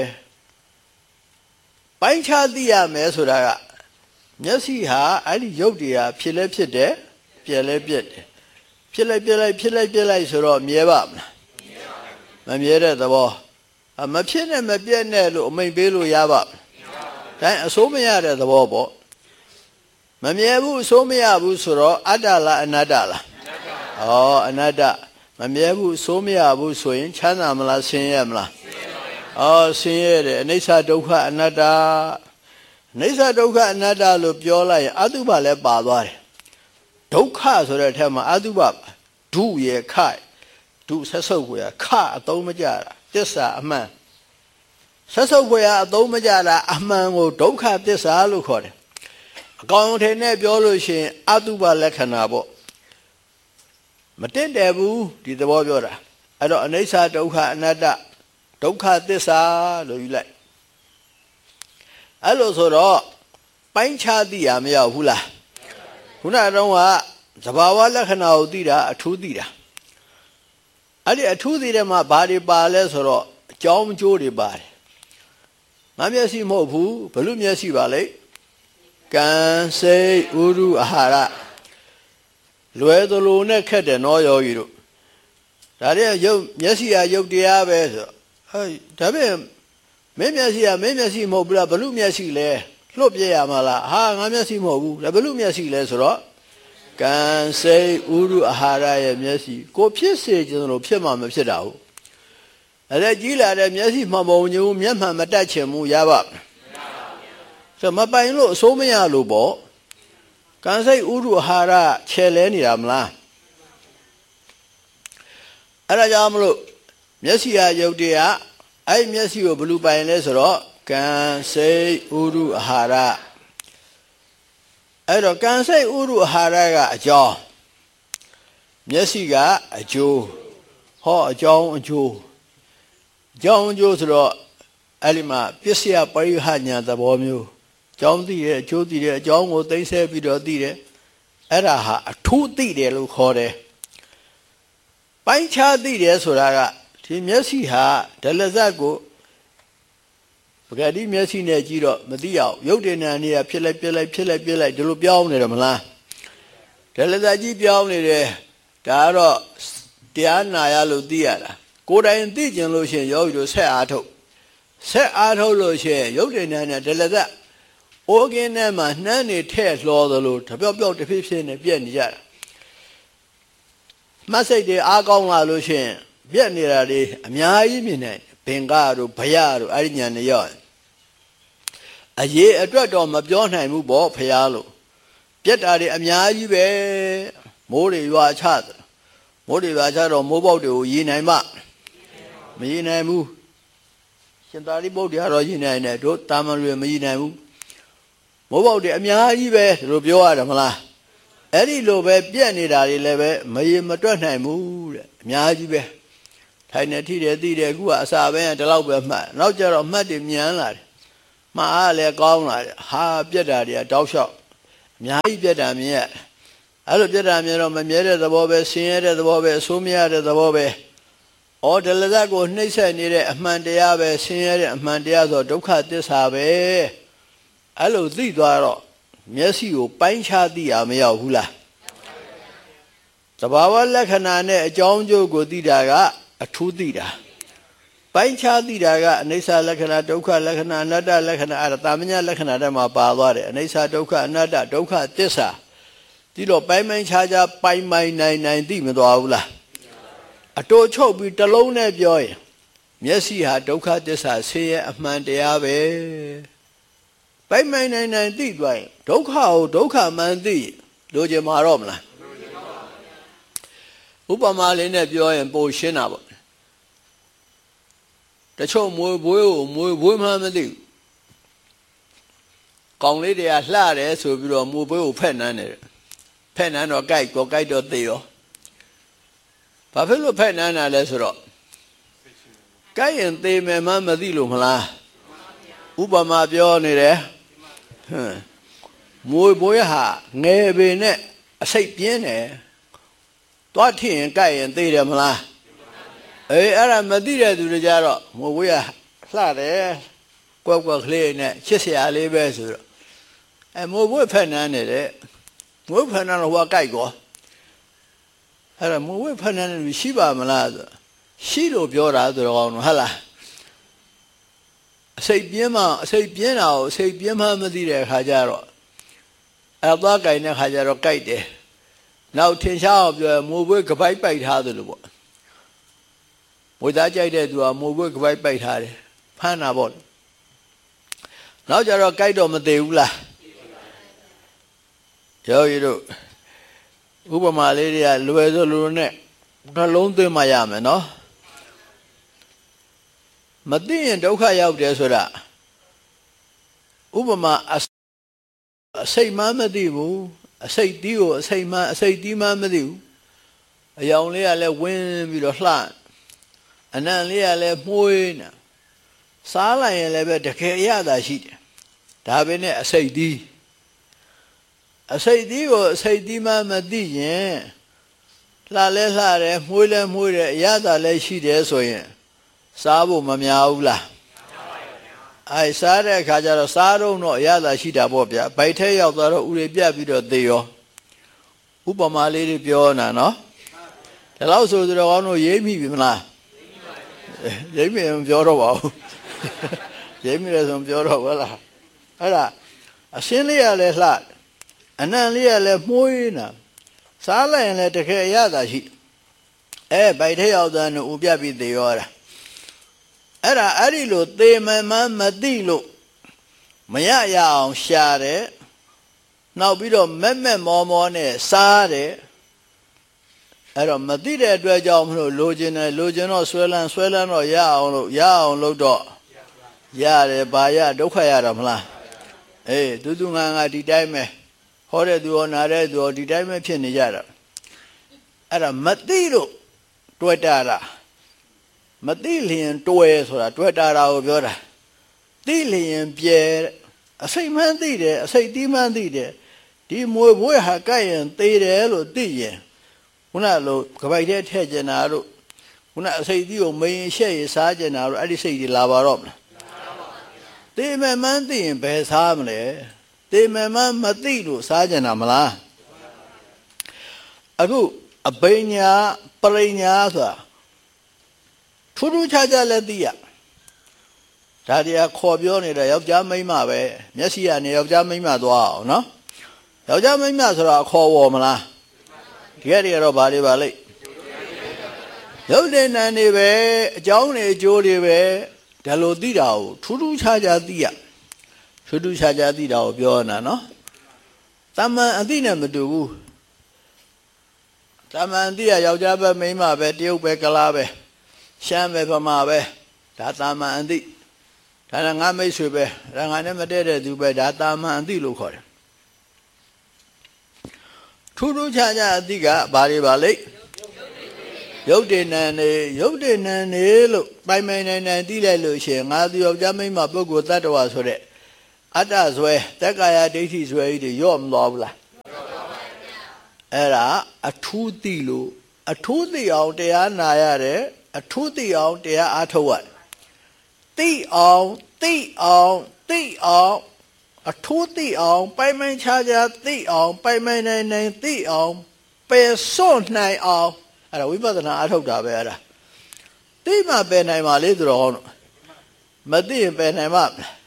ပိုင်းခြားသိရမယ်ဆိုတာကမျက်စိဟာအဲ့ဒီယုတ်တရားဖြစ်လဲဖြစ်တယ်ပြက်လဲပြက်တယ်ဖြစ်လိုက်ပြက်လိုက်ဖြစ်လိုက်ပြက်လိုက်ဆိုတော့မြဲပါမလားမမြဲတဲ့သဘောမဖြစ်နဲ့မပြက်နဲ့လို့အမိန်ပေးလို့ရပါဒါအစိုးမရတဲ့သဘောပေါ့မမြဲဘူးအစိုးမရဘူးဆိုတော့အတ္တလားအနတ္တလားအနတ္တမမြဲဘူးအစိုးမရဘူးဆိုရင်ချမ်းသာမလားဆင်းရဲမလားဆင်းရဲတယ်အနိစ္စဒုက္ခအနတ္တအနိစ္စဒုက္ခအနတ္တလို့ပြောလိုက်ရင်အတုပလည်းပါသွားတယ်ဒုက္ခဆိုတဲ့အထက်မှာအတုပဒုရခဒုဆက်ဆုပ်ကိုရခအသုံးမကြတာသစ္စာအမှန်ဆက်ဆုပ်ကိုရအသုံးမကြတာအမှန်ကိုဒုက္ခသစ္စာလို့ခေါ်တယ်အကောင်အထည်နဲ့ပြောလို့ရှိရင်အတုပလက္ခဏာပေါ့မတင့်တယ်ဘူးဒီသဘောပြောတာအဲ့တော့အနိစ္စဒုက္ခအနတ္တဒုက္ခသစ္စာလို့ယူလိုက်အဲ့လိုဆိုတော့ပိုင်းခြားသိရမရောက်ဘူးလားခုနကတော့ကသဘာဝလက္ခဏာကိုသိတာအထူးသိတာအဲ့ဒီအထူးသိတဲ့မှာဘာတွေပါလဲဆိုတော့အကြောင်းအကျိုးတွေပါတယ်ငါမျက်စိမဟုတ်ဘူးဘလို့မျက်စိပါလဲကံစိတ်ဥရုအာဟာရလွယ်သလိုနဲ့ခက်တယ်နော်ယောဂီတို့ဒါတည်းရုပ်မျက်စိဟာရုပ်တရားပဲဆိုဒါပေမဲ့မင်းမျက်စိဟာမင်းမျက်စိမဟုတ်ဘူးလားဘလို့မျက်စိလဲလွတ်ပြရမှာလားဟာငါမျက်စိမဟုတ်ဘူးဒါဘလို့မျက်စိလဲဆိုတော့ကံစိတ်ဥရုအာဟာရရဲ့မျက်စိကိုဖြစ်စေခြင်းလို့ဖြစ်မှမဖြစ်တာဟုတ်အဲ့ဒါကြီးလာတဲ့မျက်စိမှမုံညူမျက်မှန်မတက်ချင်ဘူးရပါဆိုမပိုင်လို့အစိုးမရလို့ပေါ့ကံစိတ်ဥရုအာဟာရခြေလဲနေတာမလားအဲ့ဒါကြောင့်မလို့မျက်စိဟာယုတ်တရားအဲ့မျက်စိကိုဘလူပိုင်လဲဆိုတော့ကံစိတ်ဥရုအာဟာရအဲ့တော့ကံစိတ်ဥရုအာဟာရကအကြောင်းမျက်စိကအကျိုးဟောအကြောင်းအကျိုးဆိုတော့အဲ့ဒီမှာပစ္စယပရိဟညာသဘောမျိုးအကြောင်းသိတယ်အကျိုးသိတယ်အကြောင်းကိုသိသိပြီးတော့သိတယ်အဲ့ဒါဟာအထူးသိတယ်လို့ခေါ်တယ်ပိုင်းခြားသိတယ်ဆိုတာကဒီမျက်စိဟာဒလဇတ်ကိုပဂတိမျက်စိနဲ့ကြည့်တော့မသိအောင်ရုပ်တဏ္ဍာနေရဖြစ်လိုက်ပြက်လိုက်ဖြစ်လိုက်ပြက်လိုက်ဒီလိုပြောင်းနေတယ်မလားဒလဇတ်ကြီးပြောင်းနေတယ်ဒါကတော့တရားနာရလို့သိရတာကိုယ်တိုင်သိကျင်လို့ရှိရင်ယောဂီတို့ဆက်အားထုတ်လို့ရှိရင်ရုပ်တဏ္ဍာနဲ့ဒလဇတ်အိုးကင်းထဲမှာနှမ်းနေထဲ့လှော်သလိုတပြော့ပြော့တစ်ဖြည်းဖြည်းနဲ့ပြက်နေကြတာမှတ်စိတ်တွေအားကောင်းလာလို့ရှိရင်ပြက်နေတာတွေအများကြီးမြင်နေဘင်္ဂတို့ဘယတို့အဲ့ဒီညာနေရောက်အရေးအတွက်တော့မပြောနိုင်ဘူးပေါ့ဖရားလို့ပြက်တာတွေအများကြီးပဲမိုးတွေရွာချတယ်မိုးတွေရွာချတော့မိုးပေါက်တွေကိုရေနိုင်မရေနိုင်ဘူးရှင်သာရိပုတ္တရာတော့ရေနိုင်တယ်တို့တာမန်တွေမရေနိုင်ဘူးမိုးပေါက်တွေအများကြီးပဲဒီလိုပြောရတယ်မလားအဲ့ဒီလိုပဲပြက်နေတာတွေလည်းပဲမရေမတွက်နိုင်ဘူးတဲ့အများကြီးပဲထိုင်နေထိတယ်သိတယ်အခုကအစာပဲဒီလောက်ပဲမှတ်နောက်ကျတော့မှတ်တွေမြန်လာတယ်မှားလဲကောင်းလာတယ်ဟာပြက်တာတွေကတောက်လျှောက်အများကြီးပြက်တာမြင်ရအဲ့လိုပြက်တာမြင်တော့မမြဲတဲ့သဘောပဲဆင်းရဲတဲ့သဘောပဲအဆိုးမရတဲ့သဘောပဲဩဒလဇတ်ကိုနှိမ့်ဆက်နေတဲ့အမှန်တရားပဲဆင်းရဲတဲ့အမှန်တရားဆိုဒုက္ခသစ္စာပဲအဲ့လိုသိသွားတော့မျက်စိကိုပိုင်းခြားသိရမရောက်ဘူးလားသဘာဝလက္ခဏာနဲ့အကြောင်းကျိုးကိုသိတာကအထူးသိတာပိုင်းခြားသိတာကအနိစ္စလက္ခဏာဒုက္ခလက္ခဏာအနတ္တလက္ခဏာအဲ့ဒါတာမညလက္ခဏာတွေမှာပါသွားတယ်အနိစ္စဒုက္ခအနတ္တဒုက္ခသစ္စာဒီတော့ပိုင်းခြားပိုင်းနိုင်သိမသွားဘူးလားအတိုးချုပ်ပြီးတစ်လုံးနဲ့ပြောရင်မျက်စိဟာဒုက္ခသစ္စာဆင်းရဲအမှန်တရားပဲပိုင်းနိုင်သိသွားရင်ဒုက္ခကိုဒုက္ခမှန်သိလိုချင်မှာတော့မလားဥပမာလေးနဲ့ပြောရင်ပိုရှင်းတာပေါ့တချို့မွေဘွေးကိုမွေဘွေးမှမသိဘူးကောင်လေးတွေကလှတယ်ဆိုပြီးတော့မွေဘွေးကိုဖက်နန်းတယ်ဖက်နန်းတော့ကြိုက်တော့သေရောဘာဖြစ်လို့ဖက်နန်းတာလဲဆိုတော့ကြိုက်ရင်သေမယ်မှမသိလို့မလားဥပမာပြောနေတယ်မွေဘွေးဟာငယ်ပေနဲ့အစိတ်ပြင်းတယ်သွားထင်ရင်ကြိုက်ရင်သေတယ်မလားအဲ့ဒါမသိတဲ့သူတွေကြတော့မွေဘွေးကလှတယ်ကွက်ကကလေးနဲ့ချစ်စရာလေးပဲဆိုတော့မွေဘွေးဖက်နန်းနေတယ်မွေးဖက်နန်းတော့ဟိုကကြိုက်ကောအဲ့ဒါမွေးဖက်နန်းနေရှိပါမလားဆိုရှိလို့ပြောတာဆိုတော့ဟုတ်လားအစိတ်ပြင်းတာကိုအစိတ်ပြင်းမှမသိတဲ့အခါကျတော့အဲ့သွားကြိုင်တဲ့အခါကျတော့ကြိုက်တယ်နောက်ထင်ရှားအောင်ပြောမွေဘွေးကပိုက်ပိုက်ထားသလိုပေါ့မွေသားကြိုက်တဲ့သူကမွေဘွေးကပိုက်ပိုက်ထားတယ်ဖမ်းတာပေါ့နောက်ကျတော့ကြိုက်တော့မသေးဘူးလားရောရီတို့ဥပမာလေးတွေကလွယ်ဆိုလူနဲ့နှလုံးသွင်းမှရမယ်နော်မသိရင်ဒုက္ခရောက်တယ်ဆိုတာဥပမာအစိတ်မှမသိဘူးအစိတ်တီးကိုအစိတ်တီးမှမသိဘူးအယောင်လေးကလည်းဝင်းပြီးတော့လှအနံ့လေးကလည်းမှုေးနေစားလိုက်ရင်လည်းပဲတကယ်ရတာရှိတယ်ဒါပဲနဲ့အစိတ်တီးကိုအစိတ်တီးမှမသိရင်လှလဲလှတယ်မှုေးလဲမှုေးတယ်အရသာလည်းရှိတယ်ဆိုရင်စားဖို့မများဘူးလားစားတဲ့အခါကျတော့စားတော့အရသာရှိတာပေါ့ဗျာဗိုက်ထဲရောက်သွားတော့ဥတွေပြတ်ပြီးတော့သေရောဥပမာလေးတွေပြောနေတာနော်ဒါလို့ဆိုတော့ကောင်းတို့ရေးမိပြီမလားရေးမိရင်ပြောတော့ပါဘူးရေးမိတယ်ဆိုပြောတော့ဟုတ်လားအဲ့ဒါအရှင်းလေးရလဲလှအနံ့လေးရလဲမှုေးနာစားလိုက်ရင်လည်းတကယ်အရသာရှိဗိုက်ထဲရောက်သွားတော့ဥပြတ်ပြီးသေရောတာအဲ့ဒီလိုသေမှန်မသိလို့မရအောင်ရှာတယ်နောက်ပြီးတော့မက်မောနဲ့စားတယ်အဲ့တော့မသိတဲ့အတွက်ကြောင့်မလို့လိုချင်တော့ဆွဲလန်းတော့ရအောင်လို့တော့ရတယ်ဘာရဒုက္ခရတာမလားသူငါဒီတိုင်းပဲဟောတဲ့သူရောနာတဲ့သူရောဒီတိုင်းပဲဖြစ်နေကြတာအဲ့ဒါမသိလို့တွေ့တာလားမသိလျင်တွေ့ဆိုတာတွေ့တာကိုပြောတာသိလျင်ပြဲအစိတ်မှန်းသိတယ်အစိတ်တီးမှန်းသိတယ်ဒီမွေဘွေးဟာကြိုက်ရင်သေတယ်လို့သိရင်ခုနလိုကပိုက်ထဲထည့်ကျင်တာတို့ခုနအစိတ်တီးကိုမရင်ရှက်ရစားကျင်တာတို့အဲ့ဒီစိတ်တွေလာပါတော့မလားသေမှန်းသိရင်ဘယ်စားမလဲသေမှန်းမသိလို့စားကျင်တာမလားအခုအဘိညာပရိညာဆိုတာထူးထူးခြားခြားလည်းသိရဒါတရားခေါ်ပြောနေတာယောက်ျားမိန်းမပဲမျက်စိကနေယောက်ျားမိန်းမသွားအောင်နော်ယောက်ျားမိန်းမဆိုတာခေါ်ဝေါ်မလားဒီကတည်းကတော့ဘာတွေပါလိမ့်ရုပ်တဲ့နံတွေပဲအကြောင်းတွေအကျိုးတွေပဲဒါလိုသိတာကိုထူးထူးခြားခြားသိရထူးထူးခြားခြားသိတာကိုပြောနေတာနော်တမန်အသိနဲ့မတူဘူးတမန်သိရယောက်ျားပဲမိန်းမပဲတရုတ်ပဲကလားပဲရှမ်းပဲဗမာပဲဒါတာမန်အသိဒါကငါမိတ်ဆွေပဲဒါငါနဲ့မတည့်တဲ့သူပဲဒါတာမန်အသိလို့ခေါ်တယ်ထူးထူးခြားခြားအသိကဘာတွေပါလိမ့်ရုပ်တည်နံနေလို့ပိုင်နိုင်သိလိုက်လို့ရှိရင်ငါသူယောက်ျားမိန်းမပုဂ္ဂိုလ်တ attva ဆိုတဲ့အတ္တဆွဲတက္ကာယဒိဋ္ဌိဆွဲကြီးတွေရော့မသွားဘူးလားအဲ့ဒါအထူးသိလို့အထူးသိအောင်တရားနာရတယ်အထူးသိအောင်တရားအားထုတ်ရတယ်သိအောင်အထူးသိအောင်ပိုင်ပိုင်ခြားခြားသိအောင်ပိုင်ပိုင်နိုင်နိုင်သိအောင်ပယ်စွန့်နိုင်အောင်အဲ့ဒါဝိပဿနာအားထုတ်တာပဲအဲ့ဒါသိမှပယ်နိုင်ပါလေသူတော်ဟောမသိရင်ပယ်နိုင်မှာမလား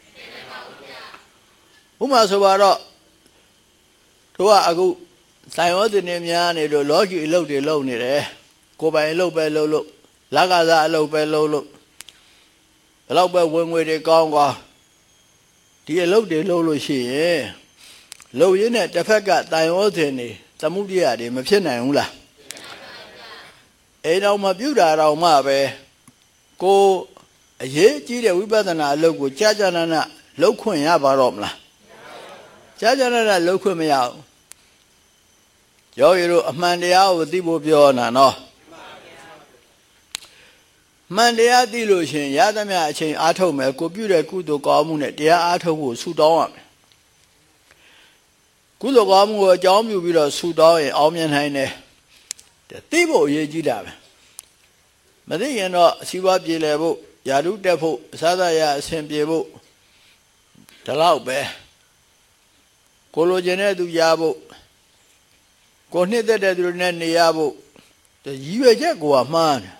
ဥပမာဆိုပါတော့တို့ကအခုဆိုင်ဝတ်တင်နေများနေလို့လောကီအလုပ်တွေလုပ်နေတယ်ကိုယ်ပိုင်အလုပ်ပဲလုပ်လို့လကစားအလုပ်ပဲလုပ်လို့ဘယ်တော့ပဲဝင်ငွေတွေကောင်းဒီအလုပ်တွေလုပ်လို့ရှိရင်လုပ်ရင်းနဲ့တစ်ဖက်ကတိုင်ဝတ်တင်နေသမှုတရားတွေမဖြစ်နိုင်ဘူးလားအဲ့တော့မပြုတာတော့မှပဲကိုအရေးကြီးတဲ့ဝိပဿနာအလုပ်ကိုကြာနာနာလုပ်ခွင့်ရပါတော့မလားကြာနာနာလုပ်ခွင့်မရဘူးယောဂီတို့အမှန်တရားကိုသိဖို့ပြောနာနော်မှန်တရားသိလို့ရှင်ရသမျှအချိန်အားထုတ်မယ်ကိုပြုတဲ့ကုသိုလ်ကောင်းမှုနဲ့တရားအားထုတ်ဖို့ဆုတောင်းရမယ်ကုသိုလ်ကောင်းမှုကိုအကြောင်းပြုပြီးတော့ဆုတောင်းရင်အောင်မြင်နိုင်တယ်သိဖို့အရေးကြီးတာပဲမသိရင်တော့အစည်းအဝေးပြေလည်ဖို့ယာတုတက်ဖို့အစသာရအဆင်ပြေဖို့ဒီလောက်ပဲကိုလိုချင်တဲ့သူရဖို့ကိုနှစ်သက်တဲ့သူတွေနဲ့နေရဖို့ရည်ရွယ်ချက်ကိုကမှားတယ်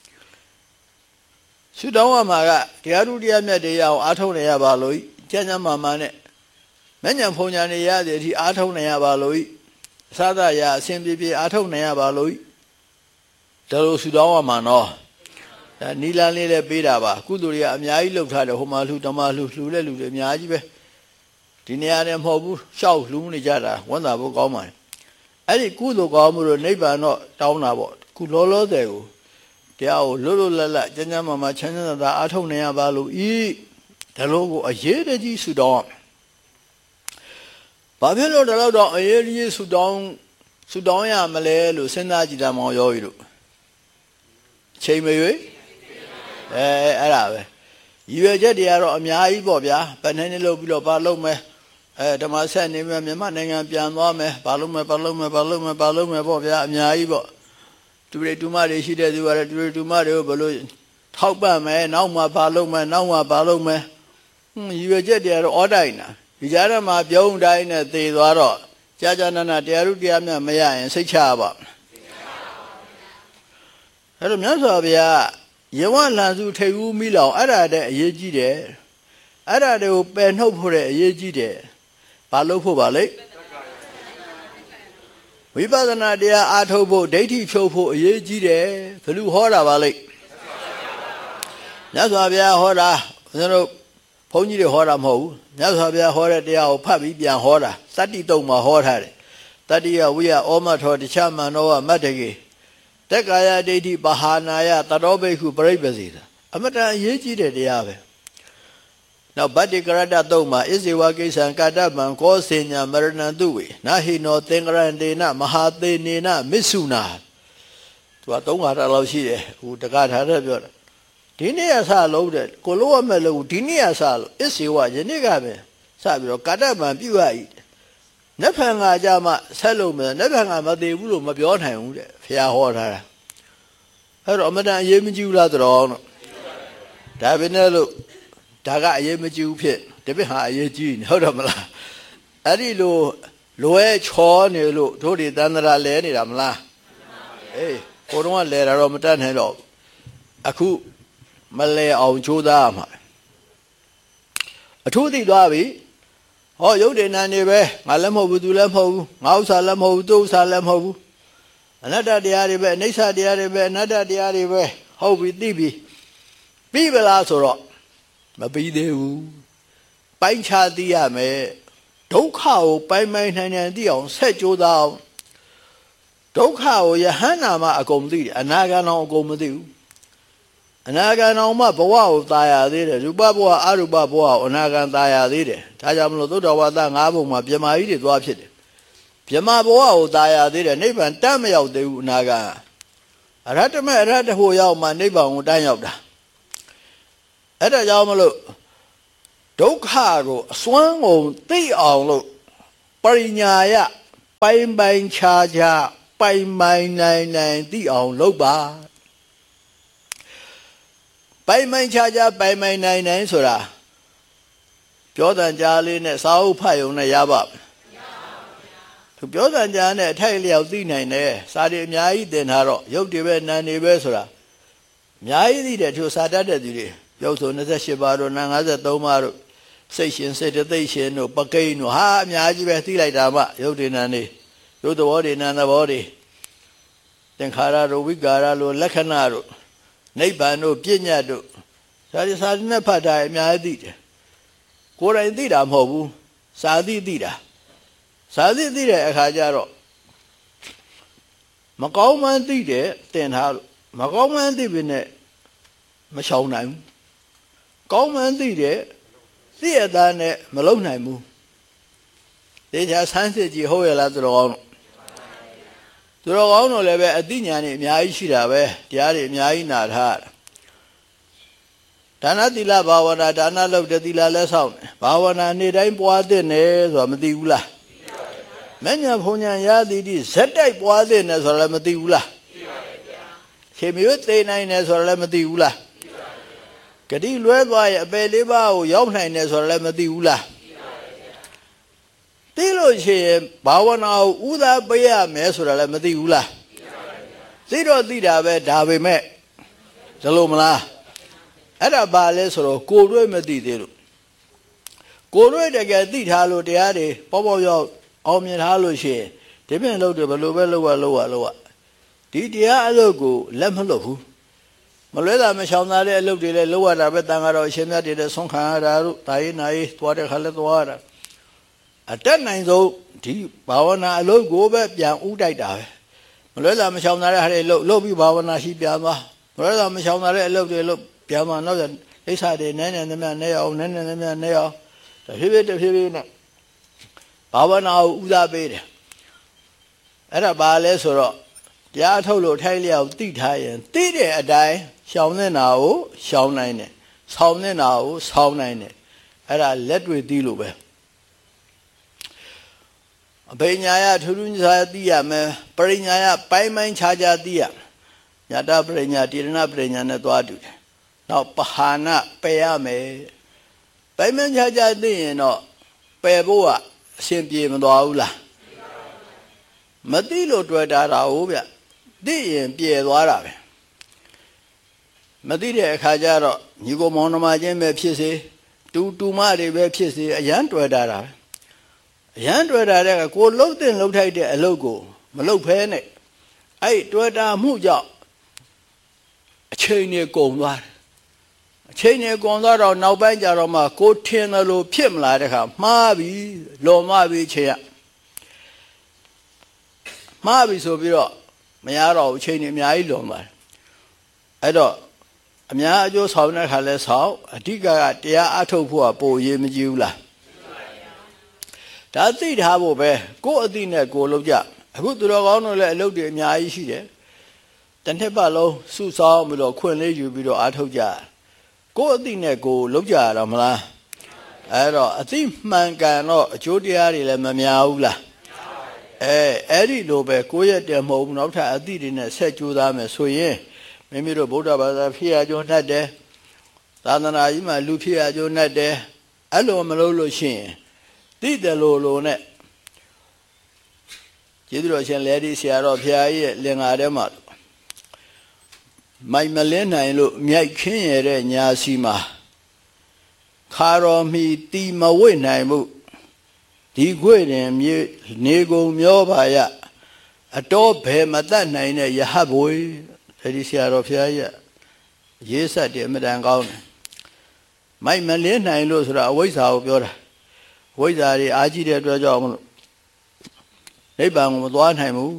ရှုတောင်းရမှာကတရားဓုတရားမြတ်တရားကိုအားထုတ်နေရပါလို့ကျမ်းစာမှာနဲ့မဉ္ဇဉ်ဖုန်ညာနေရတဲ့အထိအားထုတ်နေရပါလို့အစသာရအဆင်ပြေပြေအားထုတ်နေရပါလို့ဒါလိုရှုတောင်းရမှာနော်ဒါနီလာလေးလည်းပေးတာပါကုသိုလ်တွေကအများကြီးလှုပ်ထားတယ်ဟိုမှာလှူတမလှူတဲ့လူတွေအများကြီးပဲဒီနေရာနဲ့မဟုတ်ဘူးရှောက်လှူနေကြတာဝန်တာဖို့ကောင်းပါတယ်အဲ့ဒီကုသိုလ်ကောင်းမှုတို့နိဗ္ဗာန်တော့တောင်းတာပေါ့ခုလောလောဆယ်ကိုတရားကိုလွတ်လွတ်လပ်လပ်ကျမ်းကျမ်းမာမာချမ်းချမ်းသာသာအားထုတ်နေရပါလို့ဤဒါလို့ကိုအရေးတကြီးဆုတောင်းဘာဖြစ်လို့ဒါတော့အရေးကြီးဆုတောင်းရမလဲလို့စဉ်းစားကြည့်တာမောင်ရောကြီးတို့အချိန်မရွေးအဲ့ဒါပဲရည်ရွယ်ချက်တွေကတော့အများကြီးပေါ့ဗျာဗန်းနေလို့ပြီးတော့ဘာလုပ်မယ်ဓမ္မဆက်နေမယ်မြန်မာနိုင်ငံပြန်သွားမယ်ဘာလုပ်မယ်ပေါ့ဗျာအများကြီးပေါ့သူတွေတူမတွေရှိတဲ့သူကလည်းသူတွေတူမတွေကိုဘယ်လိုထောက်ပံ့မယ်နောက်မှဘာလုပ်မယ်ရည်ရွယ်ချက်တွေကတော့အော်တိုင်းတာဒီကြားထဲမှာပြုံးတိုင်းနဲ့သေသွားတော့ကြာနာနာတရားဓုတရားမြတ်မရရင်စိတ်ချပါအဲ့တော့မြတ်စွာဘုရားယေဝလန်စုထိတ်ဦးမိလောင်အဲ့ဒါတဲ့အရေးကြီးတယ်အဲ့ဒါတွေကိုပယ်နှုတ်ဖို့တဲ့အရေးကြီးတယ်ဘာလုပ်ဖို့ပါလဲဝိပဿနာတရားအားထုတ်ဖို့ဒိဋ္ဌိဖြုတ်ဖို့အရေးကြီးတယ်ဘယ်လိုဟောတာပါလဲမြတ်စွာဘုရားဟောတာကျွန်တော်ဘုန်းကြီးတွေဟောတာမဟုတ်ဘူးမြတ်စွာဘုရားဟောတဲ့တရားကိုဖတ်ပြီးပြန်ဟောတာသတ္တိတုံမှာဟောထားတယ်တတ္တိယဝိယဩမထောတခြားမန္နောဝမတ္တကေတက္ကာယဒိဋ္ဌိပဟာနာယတတောဘိက္ခုပရိပ္ပစီတာအမတန်အရေးကြီးတဲ့တရားပဲနောက်ဗတ္တိကရတတုံမှာဣဇေဝကိစ္စံကာတမံကောစင်ညာမရဏံတုဝေနာဟိနောသင်္ကရန္တေနမဟာသေနေနမစ္ဆုနာသူက3ခါလောက်ရှိတယ်ဟိုတက္ကထာတဲ့ပြောတာဒီနေ့ကစလုံးတဲ့ကိုလိုရမဲ့လို့ဒီနေ့ကစလို့ဣဇေဝယနေ့ကပဲစပြီးတော့ကာတမံပြုရည်နတ်ဖန်ကကြမှာဆက်လို့မယ်နတ်ဖန်ကမသေးဘူးလို့မပြောနိုင်ဘူးတဲ့ဘုရားဟောထားတာအဲ့တော့အမတန်အရေးမကြီးဘူးလားတော်တော့ဒါပဲနဲ့လို့ဒါကအရေးမကြီးဘူးဖြစ်တပည့်ဟာအရေးကြီးနေဟုတ်တယ်မလားအဲ့ဒီလိုလွဲချောနေလို့တို့တွေတန်တရာလဲနေတာမလားအေးကိုတော့လဲတာတော့မတတ်နိုင်တော့အခုမလဲအောင်ကြိုးစားမှာအထူးသိသွားပြီဟောရုပ်ဒေနာနေပဲငါလည်းမဟုတ်ဘူးသူလည်းမဟုတ်ဘူးငါဥစ္စာလည်းမဟုတ်ဘူးသူဥစ္စာလည်းမဟုတ်ဘူးအနတ္တတရားတွေပဲအနိစ္စတရားတွေပဲအနတ္တတရားတွေပဲဟုတ်ပြီသိပြီပြီးပလားဆိုတော့မပြီးသေးဘူးပိုင်းခြားသိရမယ်ဒုက္ခကိုပိုင်းနိုင်သိအောင်ဆက်ကြိုးစားအောင်ဒုက္ခကိုယဟန္တာမှအကုန်သိတယ်အနာဂတ်အောင်အကုန်မသိဘူးအနာဂတ်အောင်မှဘဝကိုตายရသေးတယ်ရူပဘဝအရူပဘဝကိုအနာဂတ်ตายရသေးတယ်ဒါကြောင့်မလို့သုတ္တဝါဒ၅ဘုံမှာပြမာကြီးတွေသွားဖြစ်တယ်ပြမာဘဝကိုตายရသေးတယ်နိဗ္ဗာန်တတ်မရောက်သေးဘူးအနာဂတ်အရဟတမေအရဟတဟိုရောက်မှနိဗ္ဗာန်ကိုတန်းရောက်တာအဲ့ဒါကြောင့်မလို့ဒုက္ခကိုအစွမ်းကုန်သိအောင်လို့ပရိညာယပိုင်ပိုင်ခြားခြားပိုင်ပိုင်နိုင်နိုင်သိအောင်လုပ်ပါပိုင်ပိုင်ခြားခြားပိုင်ပိုင်နိုင်နိုင်ဆိုတာပြောတန်ကြားလေးနဲ့စာအုပ်ဖတ်ရုံနဲ့ရပါ့မလားသူပြောတန်ကြားနဲ့အထိုက်လျောက်သိနိုင်တယ်စာတွေအများကြီးသင်ထားတော့ရုပ်တွေပဲနာမ်တွေပဲဆိုတာအများကြီးသိတယ်သူစာတတ်တဲ့သူတွေရုပ်ဆို28ပါးတို့နာမ်53ပါးတို့စိတ်ရှင်စေတသိက်ရှင်တို့ပကိန်းတို့ဟာအများကြီးပဲသိလိုက်တာမှရုပ်တွေနာမ်တွေရုပ်သဘောတွေနာမ်သဘောတွေသင်္ခါရတို့ဝိကာရတို့လက္ခဏာတို့နိဗ္ဗာန်တို့ပြဉ္ညာတို့စာတွေနဲ့ဖတ်တာအများကြီးသိတယ်ကိုယ်တိုင်သိတာမဟုတ်ဘူးစာသိတာစာသိတဲ့အခါကျတော့မကောင်းမှန်းသိတယ်တင်ထားလို့မကောင်းမှန်းသိပြီနဲ့မရှောင်နိုင်ဘူးကောင်းမှန်းသိတယ်သိရတာနဲ့မလုံနိုင်ဘူးတေချာဆန်းစစ်ကြည့်ဟုတ်ရလားသူတော်ကောင်းတို့လည်းပဲအသိဉာဏ်တွေအများကြီးရှိတာပဲတရားတွေအများကြီးနာထားဒါနသီလဘာဝနာဒါနလုပ်တဲ့သီလလည်းဆောက်တယ်ဘာဝနာနေ့တိုင်းပွားတဲ့နေဆိုတာမသိဘူးလားမညာဘုံညာရသည်ဒီဇက်တိုက်ပွားတဲ့နေဆိုတာလည်းမသိဘူးလားသိပါတယ်ဗျာခေမျိုးသိနိုင်နေဆိုတာလည်းမသိဘူးလားသိပါတယ်ဂတိလွဲသွားရဲ့အပယ်လေးပါးကိုရောက်နိုင်နေဆိုတာလည်းမသိဘူးလားသိပါတယ်ဗျာသိလို့ရှိရင်ဘာဝနာကိုဥသာပေးရမယ်ဆိုတာလည်းမသိဘူးလားသိပါတယ်ဗျာသိတော့သိတာပဲဒါပေမဲ့ဇလို့မလားအဲ့ဒါဘာလဲဆိုတော့ကိုယ်တွေ့မသိသေးလို့ကိုယ်တွေ့တကယ်သိထားလို့တရားတွေပေါ့ရောက်အောင်မြင်ထားလို့ရှိရင်ဒီပြင်လုပ်တယ်ဘယ်လိုပဲလုပ်ဒီတရားအလုပ်ကိုလက်မလွတ်ဘူးမလွဲတာမရှောင်သာတဲ့အလုပ်တွေလည်းလုပ်ရတာပဲတန်ခါတော့အရှင်မြတ်တွေလည်းဆုံးခံရတာတို့ဒါရေးနာရေးသွားတဲ့ခါလည်းသွားရတာအတက်နိုင်ဆုံးဒီဘာဝနာအလုပ်ကိုပဲပြန်ဥတိုက်တာပဲမလွဲတာမရှောင်သာတဲ့ဟာတွေလုပ်ပြီးဘာဝနာရှိပြန်သွားမလွဲတာမရှောင်သာတဲ့အလုပ်တွေလုပ်ပြန်သွားနောက်အိဋ္ဌာတွေနည်းနည်းနဲ့အောင်နည်းနည်းနဲ့အောင်တဖြည်းဖြည်းနဲ့ဘာဝနာကိုဥစားပေးတယ်အဲ့ဒါဘာလဲဆိုတော့တရားထုတ်လို့ထိုက်လျောက်သိထားရင်သိတဲ့အတိုင်းရှောင်နေတာကိုရှောင်နိုင်တယ်ဆောင်းနေတာကိုဆောင်းနိုင်တယ်အဲ့ဒါလက်တွေ့သိလို့ပဲအဘိညာယထူးထူးခြားသိရမယ်ပရိညာယပိုင်းခြားသိရညတပရိညာတိရဏပရိညာနဲ့သွားတူတယ်နောက်ပဟာနပယ်ရမယ်ပိုင်းခြားသိရင်တော့ပယ်ဖို့ကအရှင်ပြေမသွားဘူးလားမသိလို့တွေ့တာဟုတ်ဗျသိရင်ပြေသွားတာပဲမသိတဲ့အခါကျတော့ညီကိုမောင်နှမချင်းပဲဖြစ်စေတူမတွေပဲဖြစ်စေအရန်တွေ့တာပဲအရန်တွေ့တာတဲ့ကိုလှုပ်တဲ့လှုပ်ထိုက်တဲ့အလုပ်ကိုမလှုပ်ဖဲနဲ့အဲ့တွေ့တာမှုကြောင့်အချိန်တွေကုန်သွားတယ်အချိန်တွေကုန်သွားတော့နောက်ပိုင်းကျတော့မှကိုထင်တယ်လို့ဖြစ်မလာတဲ့ခါမှားပြီလွန်သွားပြီချိန်ရမှားပြီဆိုပြီးတော့မရတော့အချိန်တွေအများကြီးလွန်သွားတယ်အဲ့တော့အများအကျိုးဆောင်တဲ့ခါလဲဆောင်အဓိကတရားအထုတ်ဖို့ကပိုရေးမကြည့်ဘူးလားဒါသိထားဖို့ပဲကိုယ်အသိနဲ့ကိုယ်လုပ်ကြအခုသူတော်ကောင်းတို့လည်းအလုပ်တွေအများကြီးရှိတယ်တစ်နှစ်ပတ်လုံးစုဆောင်းပြီးတော့ခွင့်လေးယူပြီးတော့အားထုတ်ကြကိုယ်အသိနဲ့ကိုယ်လုပ်ကြရတော့မလားအဲ့တော့အသိမှန်ကန်တော့အကျိုးတရားတွေလည်းမများဘူးလားအဲ့ဒီလိုပဲကိုယ့်ရဲ့တည်းမဟုတ်ဘူးနောက်ထပ်အသိတွေနဲ့ဆက်ကြိုးစားမယ်ဆိုရင်မိမိတို့ဗုဒ္ဓဘာသာဖြစ်ရကြုံတတ်တယ်သာသနာကြီးမှာလူဖြစ်ရကြုံတတ်တယ်အဲ့လိုမလုပ်လို့ရှိရင်သိတယ်လို့နဲ့ကျေးဇူးတော်ရှင်လဲဒီဆရာတော်ဖျားကြီးရဲ့လင်္ကာထဲမှာမိုက်မလင်းနိုင်လို့မြိုက်ခင်းရတဲ့ညာစီမှာခါတော်မီတီမဝိနိုင်မှုဒီခွေတွင်မြေနေကုန်မျောပါယအတော်ဘယ်မတတ်နိုင်တဲ့ယဟဘွေဒီဆရာတော်ဖျားကြီးရေးဆက်တယ်အမြဲတမ်းကောင်းတယ်မိုက်မလင်းနိုင်လို့ဆိုတာအဝိဇ္ဇာကိုပြောတာဝိဇ္ဇာတွေအားကြီးတဲ့အတွက်ကြောင့်မလို့နိဗ္ဗာန်ကိုမသွားနိုင်ဘူး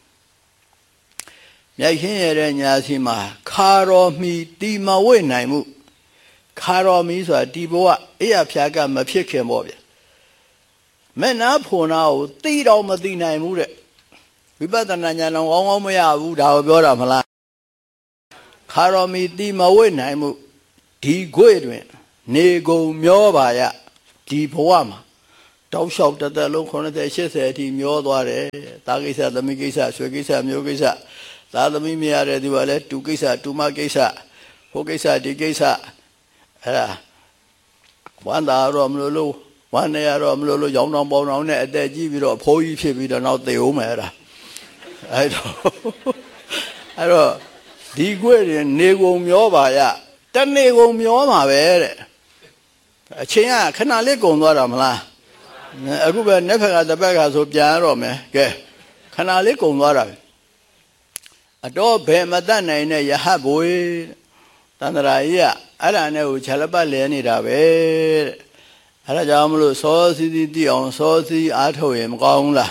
မြိုက်ခင်းရတဲ့ညာစီမှာခါတော်မီတီမဝိနိုင်မှုခါတော်မီဆိုတာဒီဘဝအေးရဖြာကမဖြစ်ခင်ပေါ့ဗျမဲ့နာဖွန်နာကိုသိတော့မသိနိုင်ဘူးတဲ့ဝိပဿနာဉာဏ်တော့ကောင်းမရဘူးဒါကိုပြောတာမလားခါတော်မီတီမဝိနိုင်မှုဒီခွေတွင်နေကုန်မျောပါရဒီဘဝမှာတောက်လျှောက်တစ်သက်လုံး80 80အထိမျောသွားတယ်သားကိစ္စသမီးကိစ္စဆွေကိစ္စမျိုးကိစ္စသားသမီးမရတဲ့ဒီပါလဲတူကိစ္စတူမကိစ္စဟိုကိစ္စဒီကိစ္စအဲ့ဒါဝမ်းသာတော့မလို့ဝမ်းနေရတော့မလို့ရောင်းတောင်ပေါင်းတောင်နဲ့အသက်ကြီးပြီးတော့အဖိုးကြီးဖြစ်ပြီးတော့နောက်သေဦးမယ်အဲ့ဒါအဲ့တော့ဒီကွယ်ရင်နေကုန်မျောပါရတနေကုန်မျောမှာပဲတဲ့အချင်းကခဏလေးကုန်သွားတာမလားအခုပဲနှစ်ဖက်ကတစ်ဖက်ကဆိုပြန်ရတော့မယ်ကဲခဏလေးကုန်သွားတာပဲအတော့ဘယ်မတတ်နိုင်တဲ့ယဟဘွေတန္တရာကြီးကအဲ့ဒါနဲ့ကိုခြေလက်ပတ်လဲနေတာပဲတဲ့အဲ့ဒါကြောင့်မလို့စောစီစီတိအောင်စောစီအားထုတ်ရင်မကောင်းဘူးလား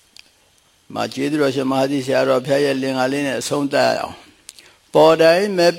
မကျေးဇူးတော်ရှင်မဟာသီဆရာတော်ဖျားရဲ့လင်္ကာလေးနဲ့အဆုံးသတ်အောင်ပေါ်တိုင်းမဲ့